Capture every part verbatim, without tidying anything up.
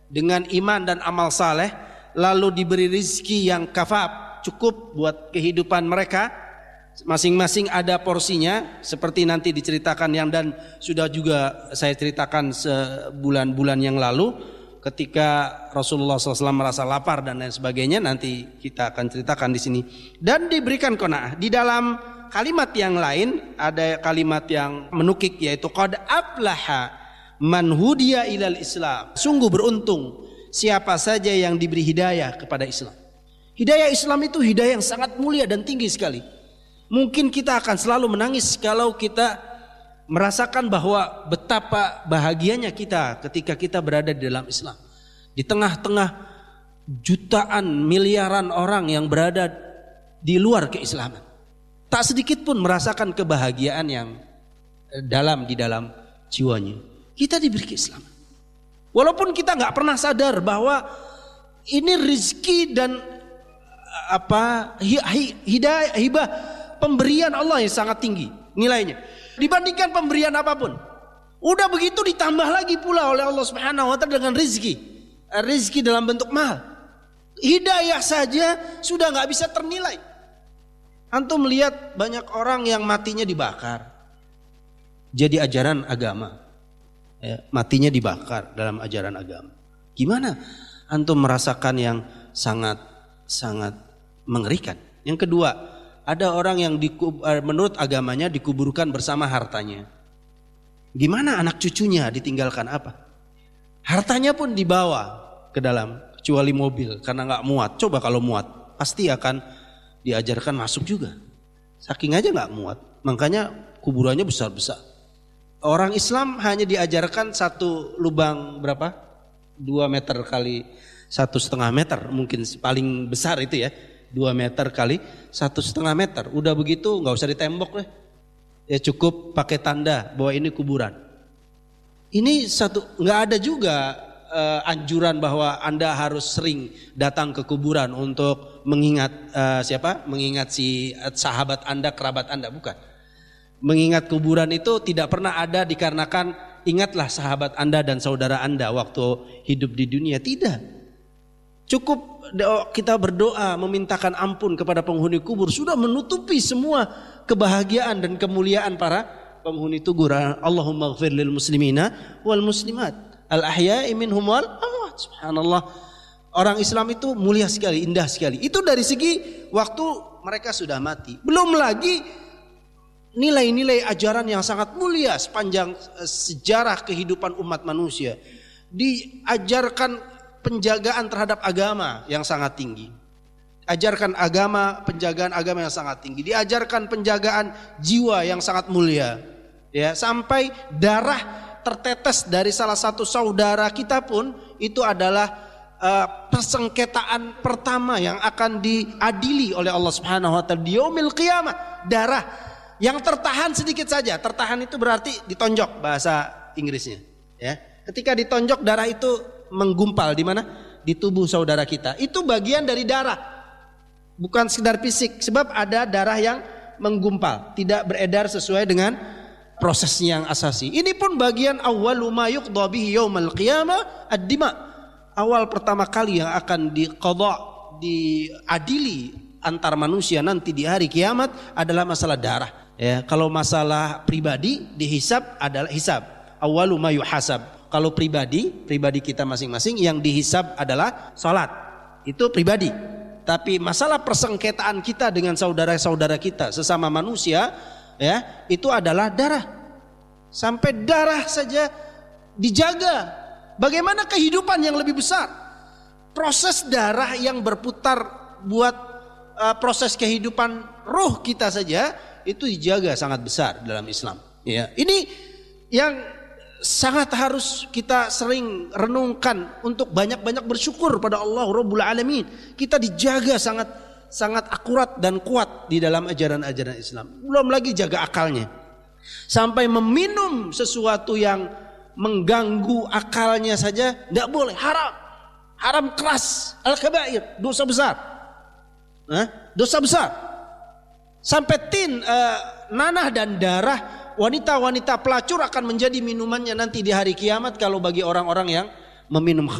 dengan iman dan amal saleh, lalu diberi rizki yang kafaf, cukup buat kehidupan mereka, masing-masing ada porsinya, seperti nanti diceritakan yang dan sudah juga saya ceritakan sebulan-bulan yang lalu ketika Rasulullah shallallahu alaihi wasallam merasa lapar dan lain sebagainya, nanti kita akan ceritakan di sini. Dan diberikan qanaah. Di dalam kalimat yang lain ada kalimat yang menukik, yaitu qad aflaha man hudiya ilal Islam. Sungguh beruntung siapa saja yang diberi hidayah kepada Islam. Hidayah Islam itu hidayah yang sangat mulia dan tinggi sekali. Mungkin kita akan selalu menangis kalau kita merasakan bahwa betapa bahagianya kita ketika kita berada di dalam Islam. Di tengah-tengah jutaan miliaran orang yang berada di luar keislaman, tak sedikit pun merasakan kebahagiaan yang dalam di dalam jiwanya. Kita diberi keislaman. Walaupun kita nggak pernah sadar bahwa ini rizki dan apa hidayah, hibah, pemberian Allah yang sangat tinggi nilainya dibandingkan pemberian apapun. Udah begitu ditambah lagi pula oleh Allah Subhanahu wa taala dengan rizki, rizki dalam bentuk mahal. Hidayah saja sudah nggak bisa ternilai. Antum melihat banyak orang yang matinya dibakar jadi ajaran agama. Ya, matinya dibakar dalam ajaran agama. Gimana antum merasakan yang sangat sangat mengerikan? Yang kedua, ada orang yang dikub, menurut agamanya dikuburkan bersama hartanya. Gimana anak cucunya ditinggalkan apa? Hartanya pun dibawa ke dalam, kecuali mobil karena nggak muat. Coba kalau muat, pasti akan diajarkan masuk juga. Saking aja nggak muat, makanya kuburannya besar-besar. Orang Islam hanya diajarkan satu lubang berapa? Dua meter kali satu setengah meter, mungkin paling besar itu ya. Dua meter kali satu setengah meter. Udah begitu nggak usah ditembok deh. Ya cukup pakai tanda bahwa ini kuburan. Ini satu, nggak ada juga uh, anjuran bahwa Anda harus sering datang ke kuburan untuk mengingat uh, siapa? Mengingat si sahabat Anda, kerabat Anda, bukan. Mengingat kuburan itu tidak pernah ada dikarenakan ingatlah sahabat Anda dan saudara Anda waktu hidup di dunia. Tidak. Cukup kita berdoa memintakan ampun kepada penghuni kubur sudah menutupi semua kebahagiaan dan kemuliaan para penghuni kubur. Allahumma ighfir lil muslimina wal muslimat al ahya'i minhum wal amwat. Subhanallah. Orang Islam itu mulia sekali, indah sekali. Itu dari segi waktu mereka sudah mati. Belum lagi nilai-nilai ajaran yang sangat mulia sepanjang sejarah kehidupan umat manusia. Diajarkan penjagaan terhadap agama yang sangat tinggi. Ajarkan agama, penjagaan agama yang sangat tinggi. Diajarkan penjagaan jiwa yang sangat mulia. Ya, sampai darah tertetes dari salah satu saudara kita pun itu adalah uh, persengketaan pertama yang akan diadili oleh Allah Subhanahu wa taala di yaumil qiyamah. Darah yang tertahan sedikit saja, tertahan itu berarti ditonjok bahasa Inggrisnya. Ya, ketika ditonjok darah itu menggumpal di mana? Di tubuh saudara kita. Itu bagian dari darah, bukan sekedar fisik. Sebab ada darah yang menggumpal, tidak beredar sesuai dengan prosesnya yang asasi. Ini pun bagian awwalu ma yuqda bihi yaumal qiyamah ad-dima. Awal pertama kali yang akan diqadha, diadili antar manusia nanti di hari kiamat adalah masalah darah. Ya, kalau masalah pribadi dihisab adalah hisab. Awwalu ma yuhasab. Kalau pribadi, pribadi kita masing-masing yang dihisab adalah salat. Itu pribadi. Tapi masalah persengketaan kita dengan saudara-saudara kita sesama manusia, ya, itu adalah darah. Sampai darah saja dijaga. Bagaimana kehidupan yang lebih besar? Proses darah yang berputar buat uh, proses kehidupan ruh kita saja itu dijaga sangat besar dalam Islam. Ya, ini yang sangat harus kita sering renungkan untuk banyak-banyak bersyukur pada Allah Rabbul Alamin. Kita dijaga sangat sangat akurat dan kuat di dalam ajaran-ajaran Islam. Belum lagi jaga akalnya. Sampai meminum sesuatu yang mengganggu akalnya saja tidak boleh, haram. Haram keras, al-kabair, dosa besar. Hah? Dosa besar. Sampai tin, uh, nanah dan darah wanita-wanita pelacur akan menjadi minumannya nanti di hari kiamat kalau bagi orang-orang yang meminum khamar.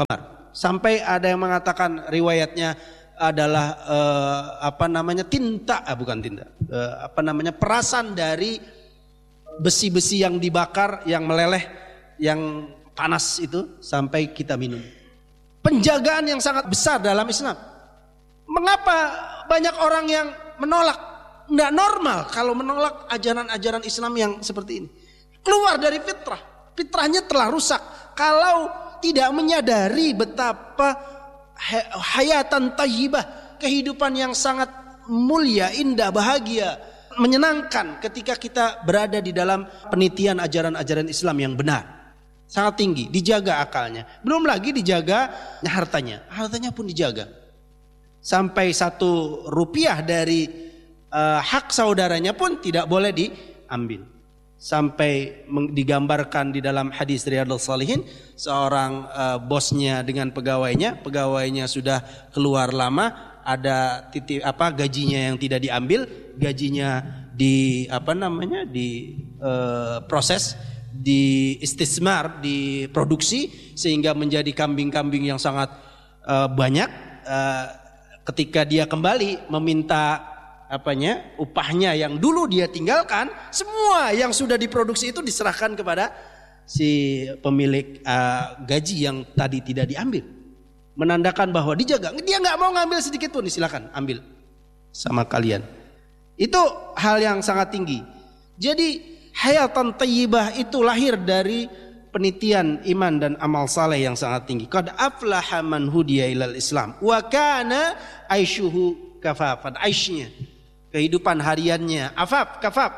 Sampai ada yang mengatakan riwayatnya adalah uh, apa namanya tinta, ah, bukan tinta, uh, apa namanya perasan dari besi-besi yang dibakar, yang meleleh, yang panas itu sampai kita minum. Penjagaan yang sangat besar dalam Islam. Mengapa banyak orang yang menolak? Nggak normal kalau menolak ajaran-ajaran Islam yang seperti ini. Keluar dari fitrah. Fitrahnya telah rusak. Kalau tidak menyadari betapa hayatan thayyibah, kehidupan yang sangat mulia, indah, bahagia, menyenangkan ketika kita berada di dalam penelitian ajaran-ajaran Islam yang benar. Sangat tinggi, dijaga akalnya. Belum lagi dijaga hartanya. Hartanya pun dijaga. Sampai satu rupiah dari uh, hak saudaranya pun tidak boleh diambil. Sampai digambarkan di dalam hadis Riyadhus Shalihin, seorang uh, bosnya dengan pegawainya, pegawainya sudah keluar lama, ada titik apa gajinya yang tidak diambil, gajinya di apa namanya di uh, proses, di istismar, diproduksi sehingga menjadi kambing-kambing yang sangat uh, banyak. Uh, ketika dia kembali meminta apanya upahnya yang dulu dia tinggalkan, semua yang sudah diproduksi itu diserahkan kepada si pemilik uh, gaji yang tadi tidak diambil, menandakan bahwa dijaga. Dia nggak mau ngambil sedikit pun, silakan ambil sama kalian. Itu hal yang sangat tinggi. Jadi hayatan thayyibah itu lahir dari penitian iman dan amal saleh yang sangat tinggi. Qad aflaha man hudiya ilal Islam wa kana aishuhu kafafan. Aishnya, kehidupan hariannya afaf, kafaf,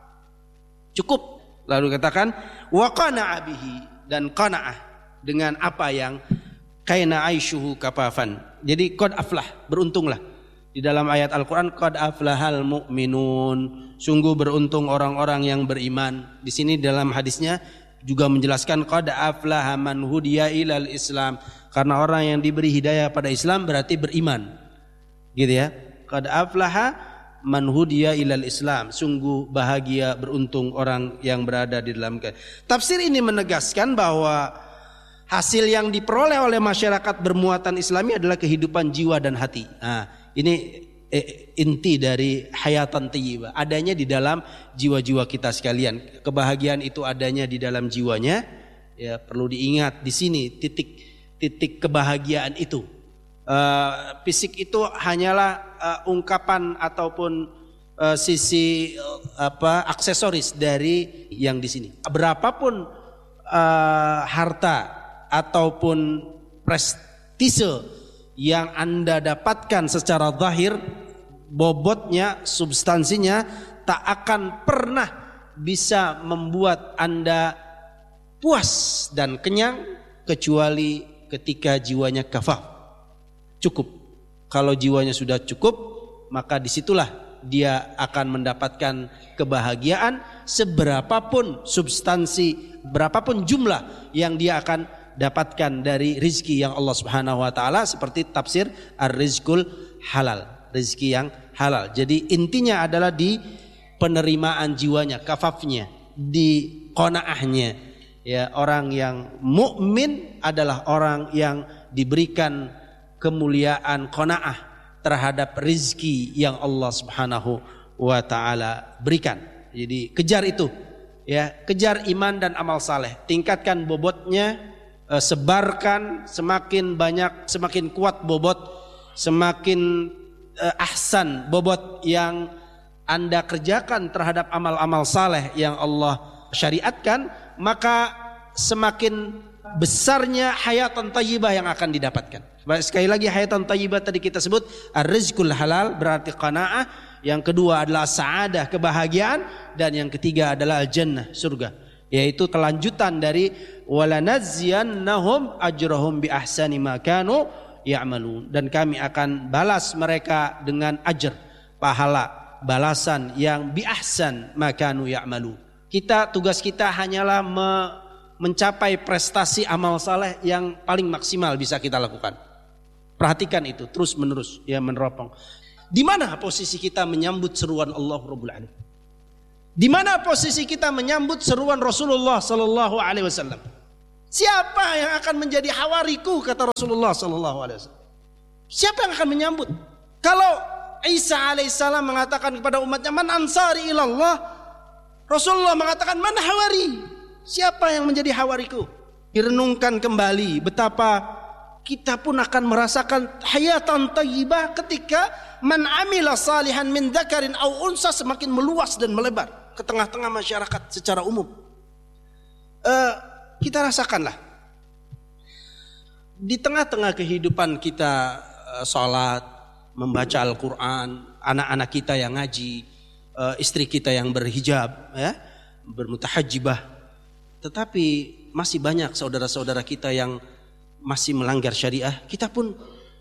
cukup. Lalu katakan wa qana'a bihi, dan qanaah dengan apa yang kaina aishuhu kafafan. Jadi qad aflah, beruntunglah. Di dalam ayat Al-Qur'an qad aflahal mu'minun, sungguh beruntung orang-orang yang beriman. Di sini dalam hadisnya juga menjelaskan qad aflaha man hudiya ilal Islam, karena orang yang diberi hidayah pada Islam berarti beriman. Gitu ya. Qad aflaha man hudiya ilal Islam, sungguh bahagia, beruntung orang yang berada di dalam. Tafsir ini menegaskan bahwa hasil yang diperoleh oleh masyarakat bermuatan Islami adalah kehidupan jiwa dan hati. Nah, ini eh, inti dari hayatan thayyibah, adanya di dalam jiwa-jiwa kita sekalian. Kebahagiaan itu adanya di dalam jiwanya. Ya, perlu diingat di sini titik-titik kebahagiaan itu. Uh, fisik itu hanyalah uh, ungkapan ataupun uh, sisi uh, apa aksesoris dari yang di sini. Berapapun uh, harta ataupun prestise yang Anda dapatkan secara zahir, bobotnya, substansinya tak akan pernah bisa membuat Anda puas dan kenyang kecuali ketika jiwanya kafaf, cukup. Kalau jiwanya sudah cukup, maka disitulah dia akan mendapatkan kebahagiaan, seberapapun substansi, berapapun jumlah yang dia akan dapatkan dari rizki yang Allah Subhanahu wa taala, seperti tafsir ar-rizqul halal, rizki yang halal. Jadi intinya adalah di penerimaan jiwanya, kafafnya, di qanaahnya. Ya, orang yang mukmin adalah orang yang diberikan kemuliaan qanaah terhadap rizki yang Allah Subhanahu wa taala berikan. Jadi kejar itu, ya, kejar iman dan amal saleh, tingkatkan bobotnya. Sebarkan semakin banyak, semakin kuat bobot, semakin uh, ahsan bobot yang Anda kerjakan terhadap amal-amal saleh yang Allah syariatkan, maka semakin besarnya hayatan thayyibah yang akan didapatkan. Sekali lagi, hayatan thayyibah tadi kita sebut ar-rizqul halal, berarti qanaah. Yang kedua adalah sa'adah, kebahagiaan, dan yang ketiga adalah al-jannah, surga. Yaitu kelanjutan dari walanadziyannahum ajrahum bi ahsani ma kanu ya'malun, dan kami akan balas mereka dengan ajr, pahala, balasan yang bi ahsan ma kanu ya'malun. Kita, tugas kita hanyalah me, mencapai prestasi amal saleh yang paling maksimal bisa kita lakukan. Perhatikan itu terus menerus, ya, meneropong. Di mana posisi kita menyambut seruan Allah Rabbul Alamin? Di mana posisi kita menyambut seruan Rasulullah Sallallahu Alaihi Wasallam? Siapa yang akan menjadi hawariku, kata Rasulullah sallallahu alaihi wasallam. Siapa yang akan menyambut? Kalau Isa alaihissalam mengatakan kepada umatnya, man ansari ilallah, Rasulullah mengatakan, man hawari, siapa yang menjadi hawariku? Direnungkan kembali betapa kita pun akan merasakan hayatan thayyibah ketika man amila salihan min dzakarin aw unsa semakin meluas dan melebar ke tengah-tengah masyarakat secara umum. Uh, kita rasakanlah di tengah-tengah kehidupan kita, uh, sholat, membaca Al-Quran, anak-anak kita yang ngaji, uh, istri kita yang berhijab, ya, bermutahajjibah, tetapi masih banyak saudara-saudara kita yang masih melanggar syariah. Kita pun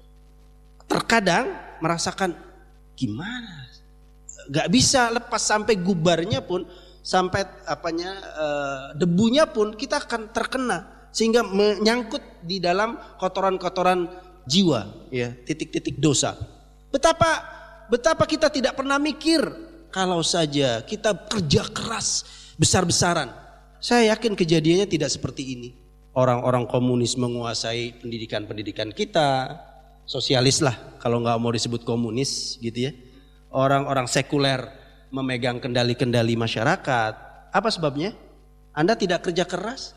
terkadang merasakan gimana, gak bisa lepas sampai gubarnya pun, sampai apanya uh, debunya pun kita akan terkena sehingga menyangkut di dalam kotoran-kotoran jiwa, ya, titik-titik dosa. Betapa betapa kita tidak pernah mikir kalau saja kita kerja keras besar-besaran. Saya yakin kejadiannya tidak seperti ini. Orang-orang komunis menguasai pendidikan-pendidikan kita, sosialis lah kalau nggak mau disebut komunis gitu ya. Orang-orang sekuler memegang kendali-kendali masyarakat. Apa sebabnya? Anda tidak kerja keras,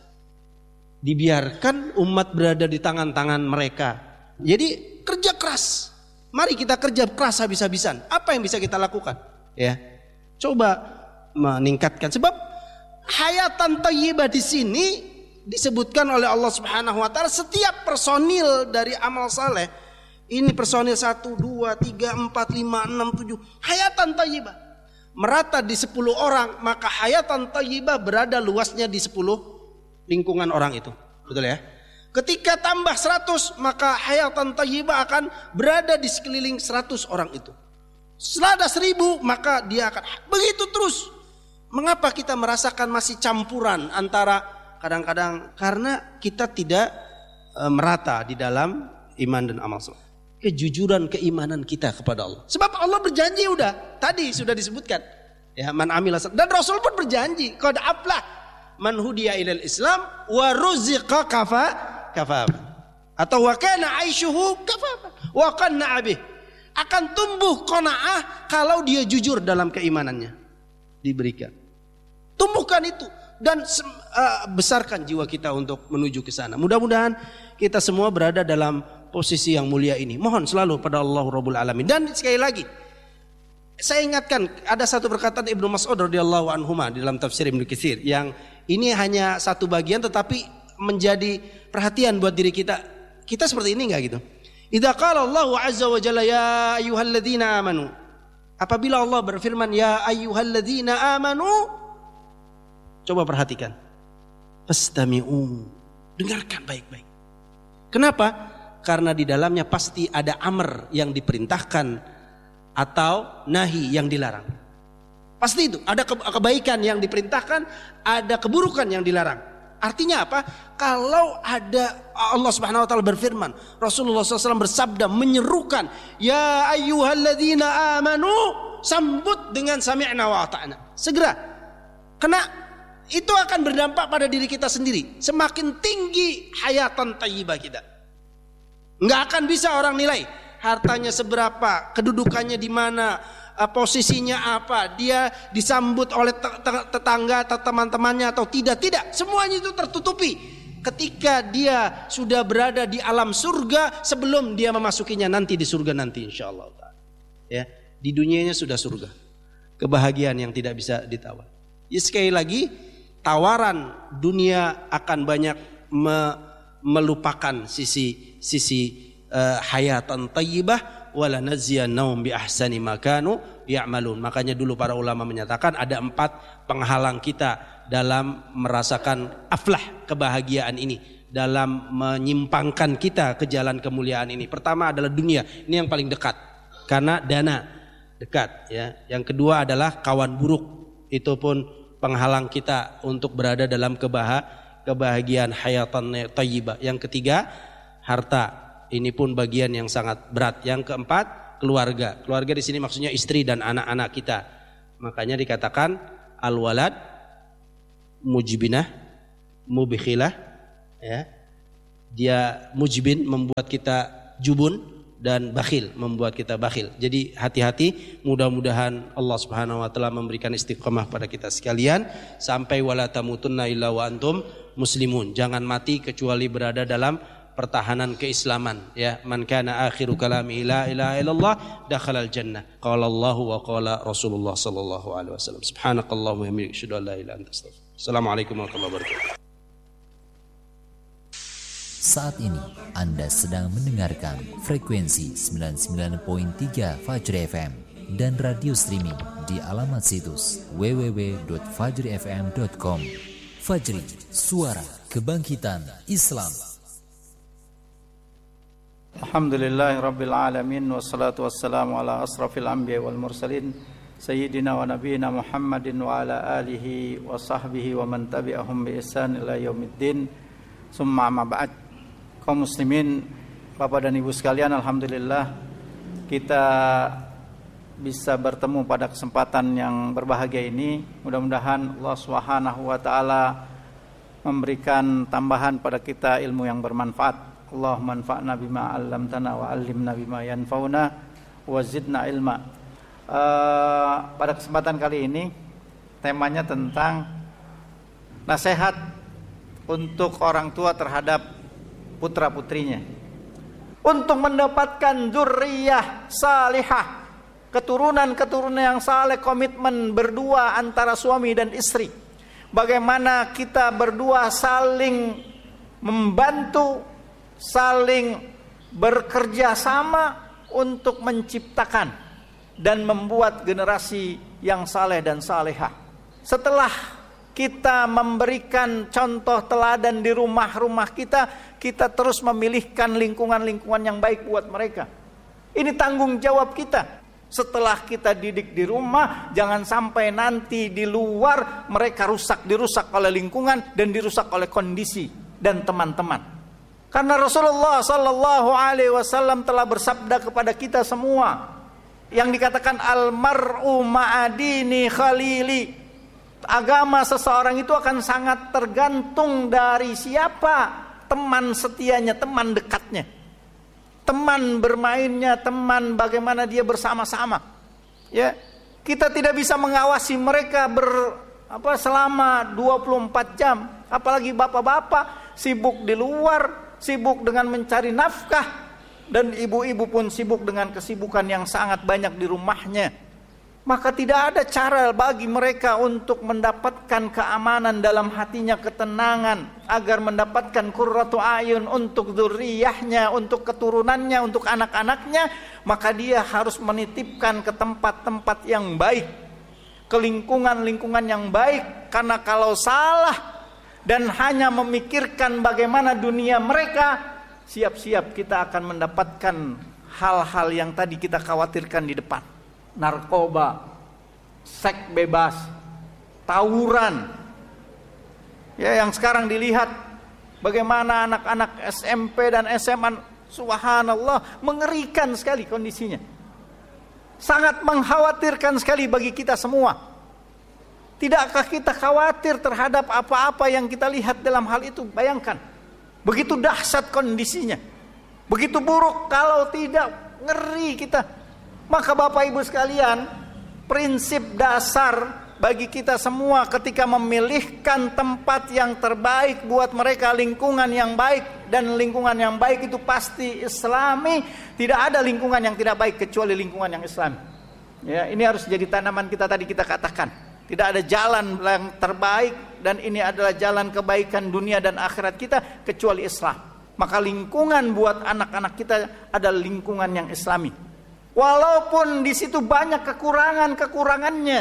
dibiarkan umat berada di tangan-tangan mereka. Jadi kerja keras. Mari kita kerja keras habis-habisan. Apa yang bisa kita lakukan? Ya, coba meningkatkan. Sebab hayatan thayyibah di sini disebutkan oleh Allah Subhanahu Wa Taala, setiap personil dari amal saleh. Ini personil satu, dua, tiga, empat, lima, enam, tujuh. Hayatan thayyibah merata di sepuluh orang, maka hayatan thayyibah berada luasnya di sepuluh lingkungan orang itu. Betul ya? Ketika tambah seratus, maka hayatan thayyibah akan berada di sekeliling seratus orang itu. Setelah ada seribu, maka dia akan begitu terus. Mengapa kita merasakan masih campuran antara kadang-kadang karena kita tidak e, merata di dalam iman dan amal saleh. Kejujuran keimanan kita kepada Allah. Sebab Allah berjanji, udah tadi sudah disebutkan. Ya, man amila, dan Rasul pun berjanji, qad aflah man hudiya ilal Islam wa ruziqa kafa kafa. Atau wa kana aishuhu kafa wa qanna'a bih. Akan tumbuh qanaah kalau dia jujur dalam keimanannya. Diberikan. Tumbuhkan itu dan uh, besarkan jiwa kita untuk menuju ke sana. Mudah-mudahan kita semua berada dalam posisi yang mulia ini. Mohon selalu pada Allah Rabbul Alamin. Dan sekali lagi saya ingatkan, ada satu perkataan Ibnu Mas'ud radhiyallahu anhu di dalam tafsir Ibnu Katsir yang ini hanya satu bagian tetapi menjadi perhatian buat diri kita. Kita seperti ini enggak gitu? Idza qala Allahu azza wa jalla ya ayyuhalladzina amanu. Apabila Allah berfirman ya ayyuhalladzina amanu, coba perhatikan. Fastami'u. Dengarkan baik-baik. Kenapa? Karena di dalamnya pasti ada amr yang diperintahkan atau nahi yang dilarang. Pasti itu, ada kebaikan yang diperintahkan, ada keburukan yang dilarang. Artinya apa? Kalau ada Allah Subhanahu wa taala berfirman, Rasulullah shallallahu alaihi wasallam bersabda menyerukan, ya ayyuhalladzina amanu, sambut dengan sami'na wa ata'na. Segera. Karena itu akan berdampak pada diri kita sendiri. Semakin tinggi hayatan thayyibah kita, nggak akan bisa orang nilai hartanya seberapa, kedudukannya di mana, posisinya apa, dia disambut oleh tetangga atau teman-temannya atau tidak. Tidak, semuanya itu tertutupi ketika dia sudah berada di alam surga sebelum dia memasukinya nanti di surga nanti insyaallah. Ya, di dunianya sudah surga, kebahagiaan yang tidak bisa ditawar. Ya, sekali lagi tawaran dunia akan banyak me- melupakan sisi sisi uh, hayatan thayyibah wala nazziyannahum bi ahsani ma kanu ya'malun. Makanya dulu para ulama menyatakan ada empat penghalang kita dalam merasakan aflah, kebahagiaan ini, dalam menyimpangkan kita ke jalan kemuliaan ini. Pertama adalah dunia, ini yang paling dekat karena dana dekat ya. Yang kedua adalah kawan buruk, itu pun penghalang kita untuk berada dalam kebahagiaan kebahagiaan hayatan thayyibah. Yang ketiga, harta. Ini pun bagian yang sangat berat. Yang keempat, keluarga. Keluarga di sini maksudnya istri dan anak-anak kita. Makanya dikatakan al-walad mujibinah mubikhilah ya. Dia mujbin, membuat kita jubun, dan bakhil, membuat kita bakhil. Jadi hati-hati, mudah-mudahan Allah Subhanahu wa taala memberikan istiqamah pada kita sekalian sampai wala tamutunna illa wa antum muslimun. Jangan mati kecuali berada dalam pertahanan keislaman, ya. Man kana akhiru kalami la ilaha illallah dakhalal jannah. Qala Allah wa qala Rasulullah sallallahu alaihi wasallam. Subhanakallahumma wa bihamdika asyhadu an la ilaha illa anta astaghfiruka. Assalamualaikum warahmatullahi wabarakatuh. Saat ini Anda sedang mendengarkan frekuensi sembilan puluh sembilan koma tiga Fajri F M dan radio streaming di alamat situs w w w titik fajri f m titik com. Fajri, suara kebangkitan Islam. Alhamdulillahirabbil alamin wassalatu wassalamu ala asrafil anbiya wal mursalin sayyidina wa nabiyina Muhammadin wa ala alihi wa sahbihi wa man tabi'ahum bi ihsan ila yaumiddin. Summa amma ba'd. Kaum muslimin, Bapak dan Ibu sekalian, alhamdulillah kita bisa bertemu pada kesempatan yang berbahagia ini. Mudah-mudahan Allah Subhanahu wa taala memberikan tambahan pada kita ilmu yang bermanfaat. Allahumma anfa'na bima 'allamtana wa 'allimna bima yanfa'una wa zidna ilma. Uh, pada kesempatan kali ini temanya tentang nasihat untuk orang tua terhadap putra-putrinya untuk mendapatkan dzurriyyah salihah, keturunan-keturunan yang saleh, komitmen berdua antara suami dan istri. Bagaimana kita berdua saling membantu, saling bekerja sama untuk menciptakan dan membuat generasi yang saleh dan salehah. Setelah kita memberikan contoh teladan di rumah-rumah kita, kita terus memilihkan lingkungan-lingkungan yang baik buat mereka. Ini tanggung jawab kita. Setelah kita didik di rumah, jangan sampai nanti di luar mereka rusak, dirusak oleh lingkungan dan dirusak oleh kondisi dan teman-teman. Karena Rasulullah sallallahu alaihi wasallam telah bersabda kepada kita semua yang dikatakan almar'u ma'adini khalili. Agama seseorang itu akan sangat tergantung dari siapa teman setianya, teman dekatnya, teman bermainnya, teman bagaimana dia bersama-sama. Ya, kita tidak bisa mengawasi mereka ber apa selama dua puluh empat jam, apalagi bapak-bapak sibuk di luar, sibuk dengan mencari nafkah, dan ibu-ibu pun sibuk dengan kesibukan yang sangat banyak di rumahnya. Maka tidak ada cara bagi mereka untuk mendapatkan keamanan dalam hatinya, ketenangan, agar mendapatkan qurratu ayun untuk dzurriyyahnya, untuk keturunannya, untuk anak-anaknya. Maka dia harus menitipkan ke tempat-tempat yang baik, ke lingkungan-lingkungan yang baik. Karena kalau salah dan hanya memikirkan bagaimana dunia mereka, siap-siap kita akan mendapatkan hal-hal yang tadi kita khawatirkan di depan. Narkoba, seks bebas, tawuran. Ya, yang sekarang dilihat bagaimana anak-anak S M P dan S M A, subhanallah, mengerikan sekali kondisinya. Sangat mengkhawatirkan sekali bagi kita semua. Tidakkah kita khawatir terhadap apa-apa yang kita lihat dalam hal itu? Bayangkan, begitu dahsyat kondisinya, begitu buruk, kalau tidak ngeri kita. Maka Bapak Ibu sekalian, prinsip dasar bagi kita semua ketika memilihkan tempat yang terbaik buat mereka, lingkungan yang baik, dan lingkungan yang baik itu pasti Islami. Tidak ada lingkungan yang tidak baik kecuali lingkungan yang Islami. Ya, ini harus jadi tanaman kita tadi kita katakan. Tidak ada jalan yang terbaik dan ini adalah jalan kebaikan dunia dan akhirat kita kecuali Islam. Maka lingkungan buat anak-anak kita adalah lingkungan yang Islami. Walaupun di situ banyak kekurangan-kekurangannya,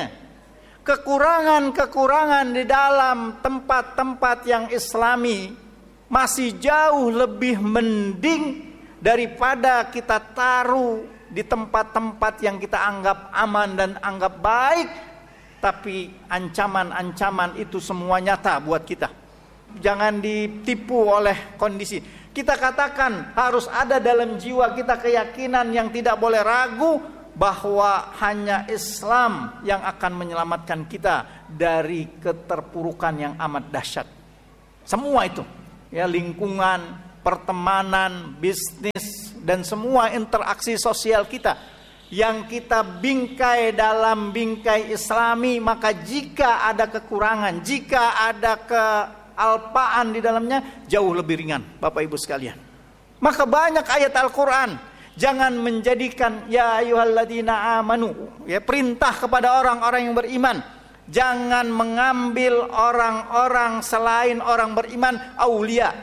kekurangan-kekurangan di dalam tempat-tempat yang Islami masih jauh lebih mending daripada kita taruh di tempat-tempat yang kita anggap aman dan anggap baik, tapi ancaman-ancaman itu semua nyata buat kita. Jangan ditipu oleh kondisi. Kita katakan harus ada dalam jiwa kita keyakinan yang tidak boleh ragu bahwa hanya Islam yang akan menyelamatkan kita dari keterpurukan yang amat dahsyat. Semua itu ya, lingkungan, pertemanan, bisnis, dan semua interaksi sosial kita yang kita bingkai dalam bingkai Islami, maka jika ada kekurangan, jika ada kealpaan di dalamnya, jauh lebih ringan, Bapak Ibu sekalian. Maka banyak ayat Al-Quran, jangan menjadikan ya ayyuhalladzina amanu, ya, perintah kepada orang-orang yang beriman, jangan mengambil orang-orang selain orang beriman aulia.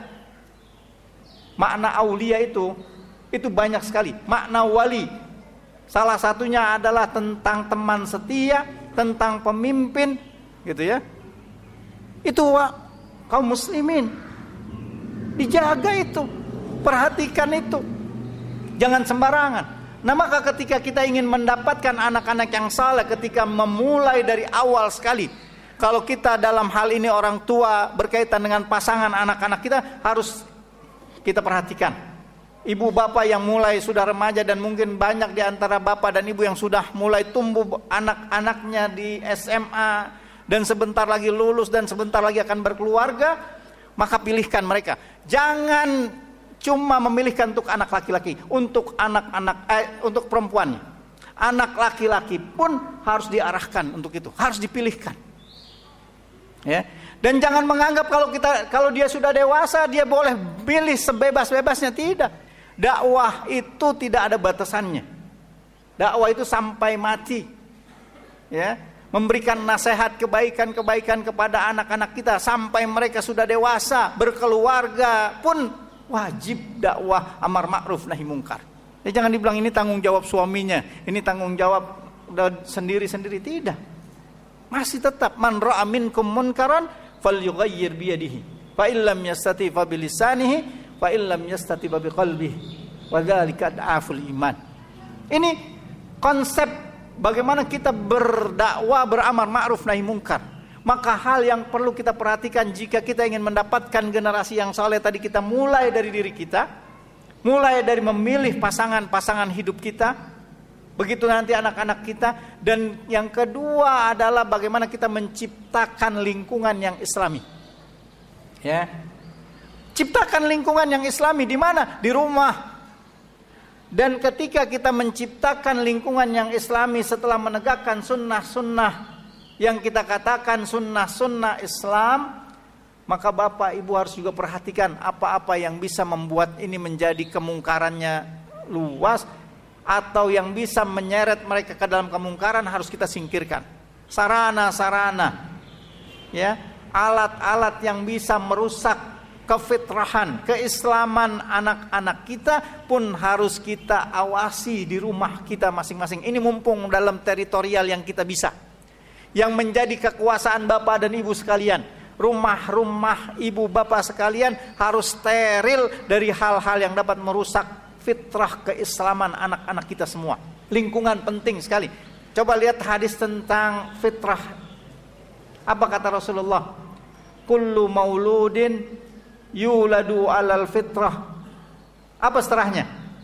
Makna aulia itu itu banyak sekali. Makna wali, salah satunya adalah tentang teman setia, tentang pemimpin, gitu ya. Itu kaum muslimin, dijaga itu, perhatikan itu, jangan sembarangan. Nah, maka ketika kita ingin mendapatkan anak-anak yang saleh, ketika memulai dari awal sekali, kalau kita dalam hal ini orang tua berkaitan dengan pasangan anak-anak kita, harus kita perhatikan. Ibu bapak yang mulai sudah remaja, dan mungkin banyak di antara bapak dan ibu yang sudah mulai tumbuh anak-anaknya di S M A dan sebentar lagi lulus dan sebentar lagi akan berkeluarga, maka pilihkan mereka. Jangan cuma memilihkan untuk anak laki-laki, untuk anak-anak eh, untuk perempuannya. Anak laki-laki pun harus diarahkan untuk itu, harus dipilihkan. Ya. Dan jangan menganggap kalau kita kalau dia sudah dewasa dia boleh pilih sebebas-bebasnya. Tidak. Dakwah itu tidak ada batasannya. Dakwah itu sampai mati. Ya, memberikan nasihat kebaikan-kebaikan kepada anak-anak kita sampai mereka sudah dewasa, berkeluarga pun wajib dakwah amar ma'ruf nahi mungkar. Ya, jangan dibilang ini tanggung jawab suaminya, ini tanggung jawab udah sendiri-sendiri. Tidak. Masih tetap man ra'a minkum munkaran falyughayyir bi yadihi fa illam yastati fa bi lisanihi fa illam yastati fa bi qalbihi wa dzalika ad'aful iman. Ini konsep bagaimana kita berdakwah, beramar ma'ruf nahi mungkar. Maka hal yang perlu kita perhatikan jika kita ingin mendapatkan generasi yang saleh tadi, kita mulai dari diri kita, mulai dari memilih pasangan-pasangan hidup kita, begitu nanti anak-anak kita. Dan yang kedua adalah bagaimana kita menciptakan lingkungan yang islami. Ya, ciptakan lingkungan yang islami di mana? Di rumah. Dan ketika kita menciptakan lingkungan yang islami setelah menegakkan sunnah-sunnah yang kita katakan sunnah-sunnah Islam, maka bapak ibu harus juga perhatikan apa-apa yang bisa membuat ini menjadi kemungkarannya luas, atau yang bisa menyeret mereka ke dalam kemungkaran harus kita singkirkan. Sarana-sarana, ya, alat-alat yang bisa merusak kefitrahan, keislaman anak-anak kita pun harus kita awasi di rumah kita masing-masing. Ini mumpung dalam teritorial yang kita bisa, yang menjadi kekuasaan bapak dan ibu sekalian. Rumah-rumah ibu bapak sekalian harus steril dari hal-hal yang dapat merusak fitrah keislaman anak-anak kita semua. Lingkungan penting sekali. Coba lihat hadis tentang fitrah. Apa kata Rasulullah? Kullu mauludin yuladu alal fitrah. Apa setelahnya?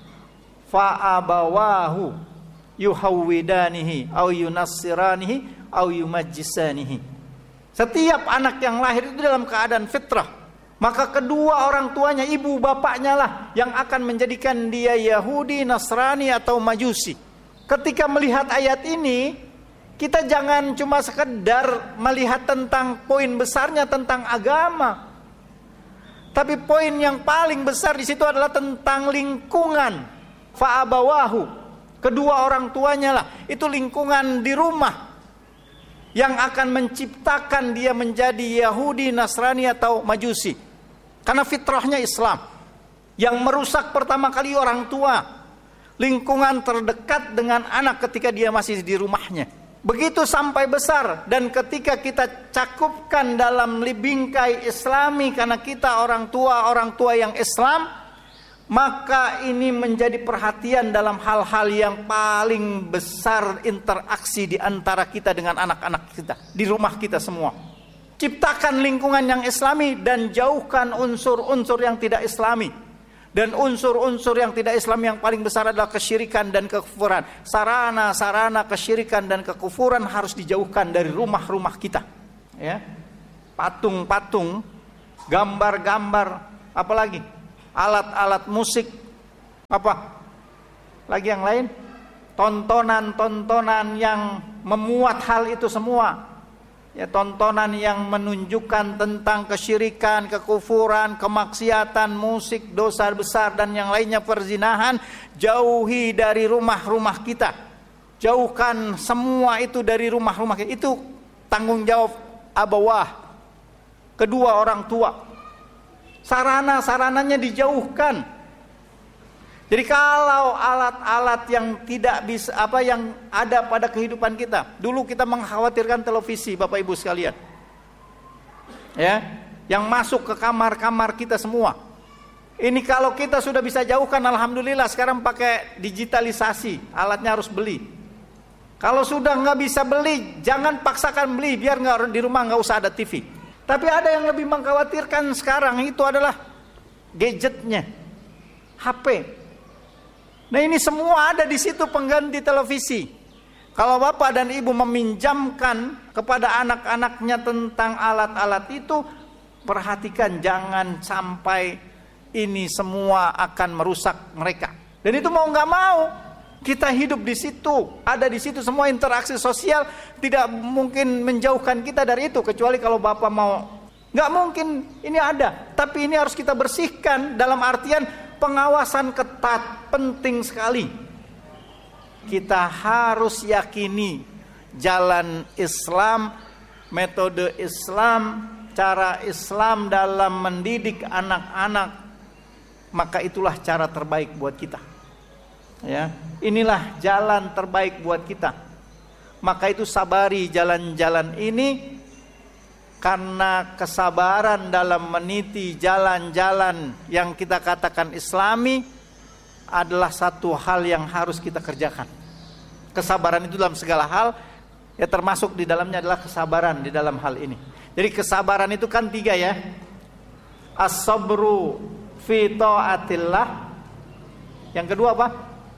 Fa abawahu yuhawwidanihi au yunassiranihi au yumajjisanihi. Setiap anak yang lahir itu dalam keadaan fitrah, maka kedua orang tuanya, ibu bapaknya lah yang akan menjadikan dia Yahudi, Nasrani atau Majusi. Ketika melihat ayat ini, kita jangan cuma sekedar melihat tentang poin besarnya tentang agama, tapi poin yang paling besar di situ adalah tentang lingkungan. Fa'abawahu, kedua orang tuanya lah, itu lingkungan di rumah yang akan menciptakan dia menjadi Yahudi, Nasrani atau Majusi. Karena fitrahnya Islam. Yang merusak pertama kali orang tua, lingkungan terdekat dengan anak ketika dia masih di rumahnya. Begitu sampai besar, dan ketika kita cakupkan dalam bingkai Islami, karena kita orang tua, orang tua yang Islam, maka ini menjadi perhatian dalam hal-hal yang paling besar, interaksi di antara kita dengan anak-anak kita, di rumah kita semua. Ciptakan lingkungan yang Islami dan jauhkan unsur-unsur yang tidak Islami. Dan unsur-unsur yang tidak Islami yang paling besar adalah kesyirikan dan kekufuran. Sarana-sarana kesyirikan dan kekufuran harus dijauhkan dari rumah-rumah kita. Ya, patung-patung, gambar-gambar Apalagi alat-alat musik, apa lagi yang lain, tontonan-tontonan yang memuat hal itu semua, ya, tontonan yang menunjukkan tentang kesyirikan, kekufuran, kemaksiatan, musik, dosa besar dan yang lainnya, perzinahan. Jauhi dari rumah-rumah kita, jauhkan semua itu dari rumah-rumah kita. Itu tanggung jawab abawah, kedua orang tua. Sarana-sarananya dijauhkan. Jadi kalau alat-alat yang tidak bisa, apa yang ada pada kehidupan kita, dulu kita mengkhawatirkan televisi, Bapak Ibu sekalian, ya, yang masuk ke kamar-kamar kita semua. Ini kalau kita sudah bisa jauhkan, alhamdulillah. Sekarang pakai digitalisasi, alatnya harus beli. Kalau sudah nggak bisa beli, jangan paksakan beli, biar nggak di rumah nggak usah ada T V. Tapi ada yang lebih mengkhawatirkan sekarang, itu adalah gadgetnya, H P. Nah ini semua ada di situ pengganti televisi. Kalau bapak dan ibu meminjamkan kepada anak-anaknya tentang alat-alat itu, perhatikan jangan sampai ini semua akan merusak mereka. Dan itu mau nggak mau, kita hidup di situ, ada di situ semua interaksi sosial, tidak mungkin menjauhkan kita dari itu, kecuali kalau bapak mau. Nggak mungkin, ini ada, tapi ini harus kita bersihkan dalam artian pengawasan ketat, penting sekali. Kita harus yakini jalan Islam, metode Islam, cara Islam dalam mendidik anak-anak, maka itulah cara terbaik buat kita. Ya, inilah jalan terbaik buat kita. Maka itu sabari jalan-jalan ini, karena kesabaran dalam meniti jalan-jalan yang kita katakan Islami adalah satu hal yang harus kita kerjakan. Kesabaran itu dalam segala hal, ya, termasuk di dalamnya adalah kesabaran di dalam hal ini. Jadi kesabaran itu kan tiga, ya. As-sabru fi ta'atillah. Yang kedua apa?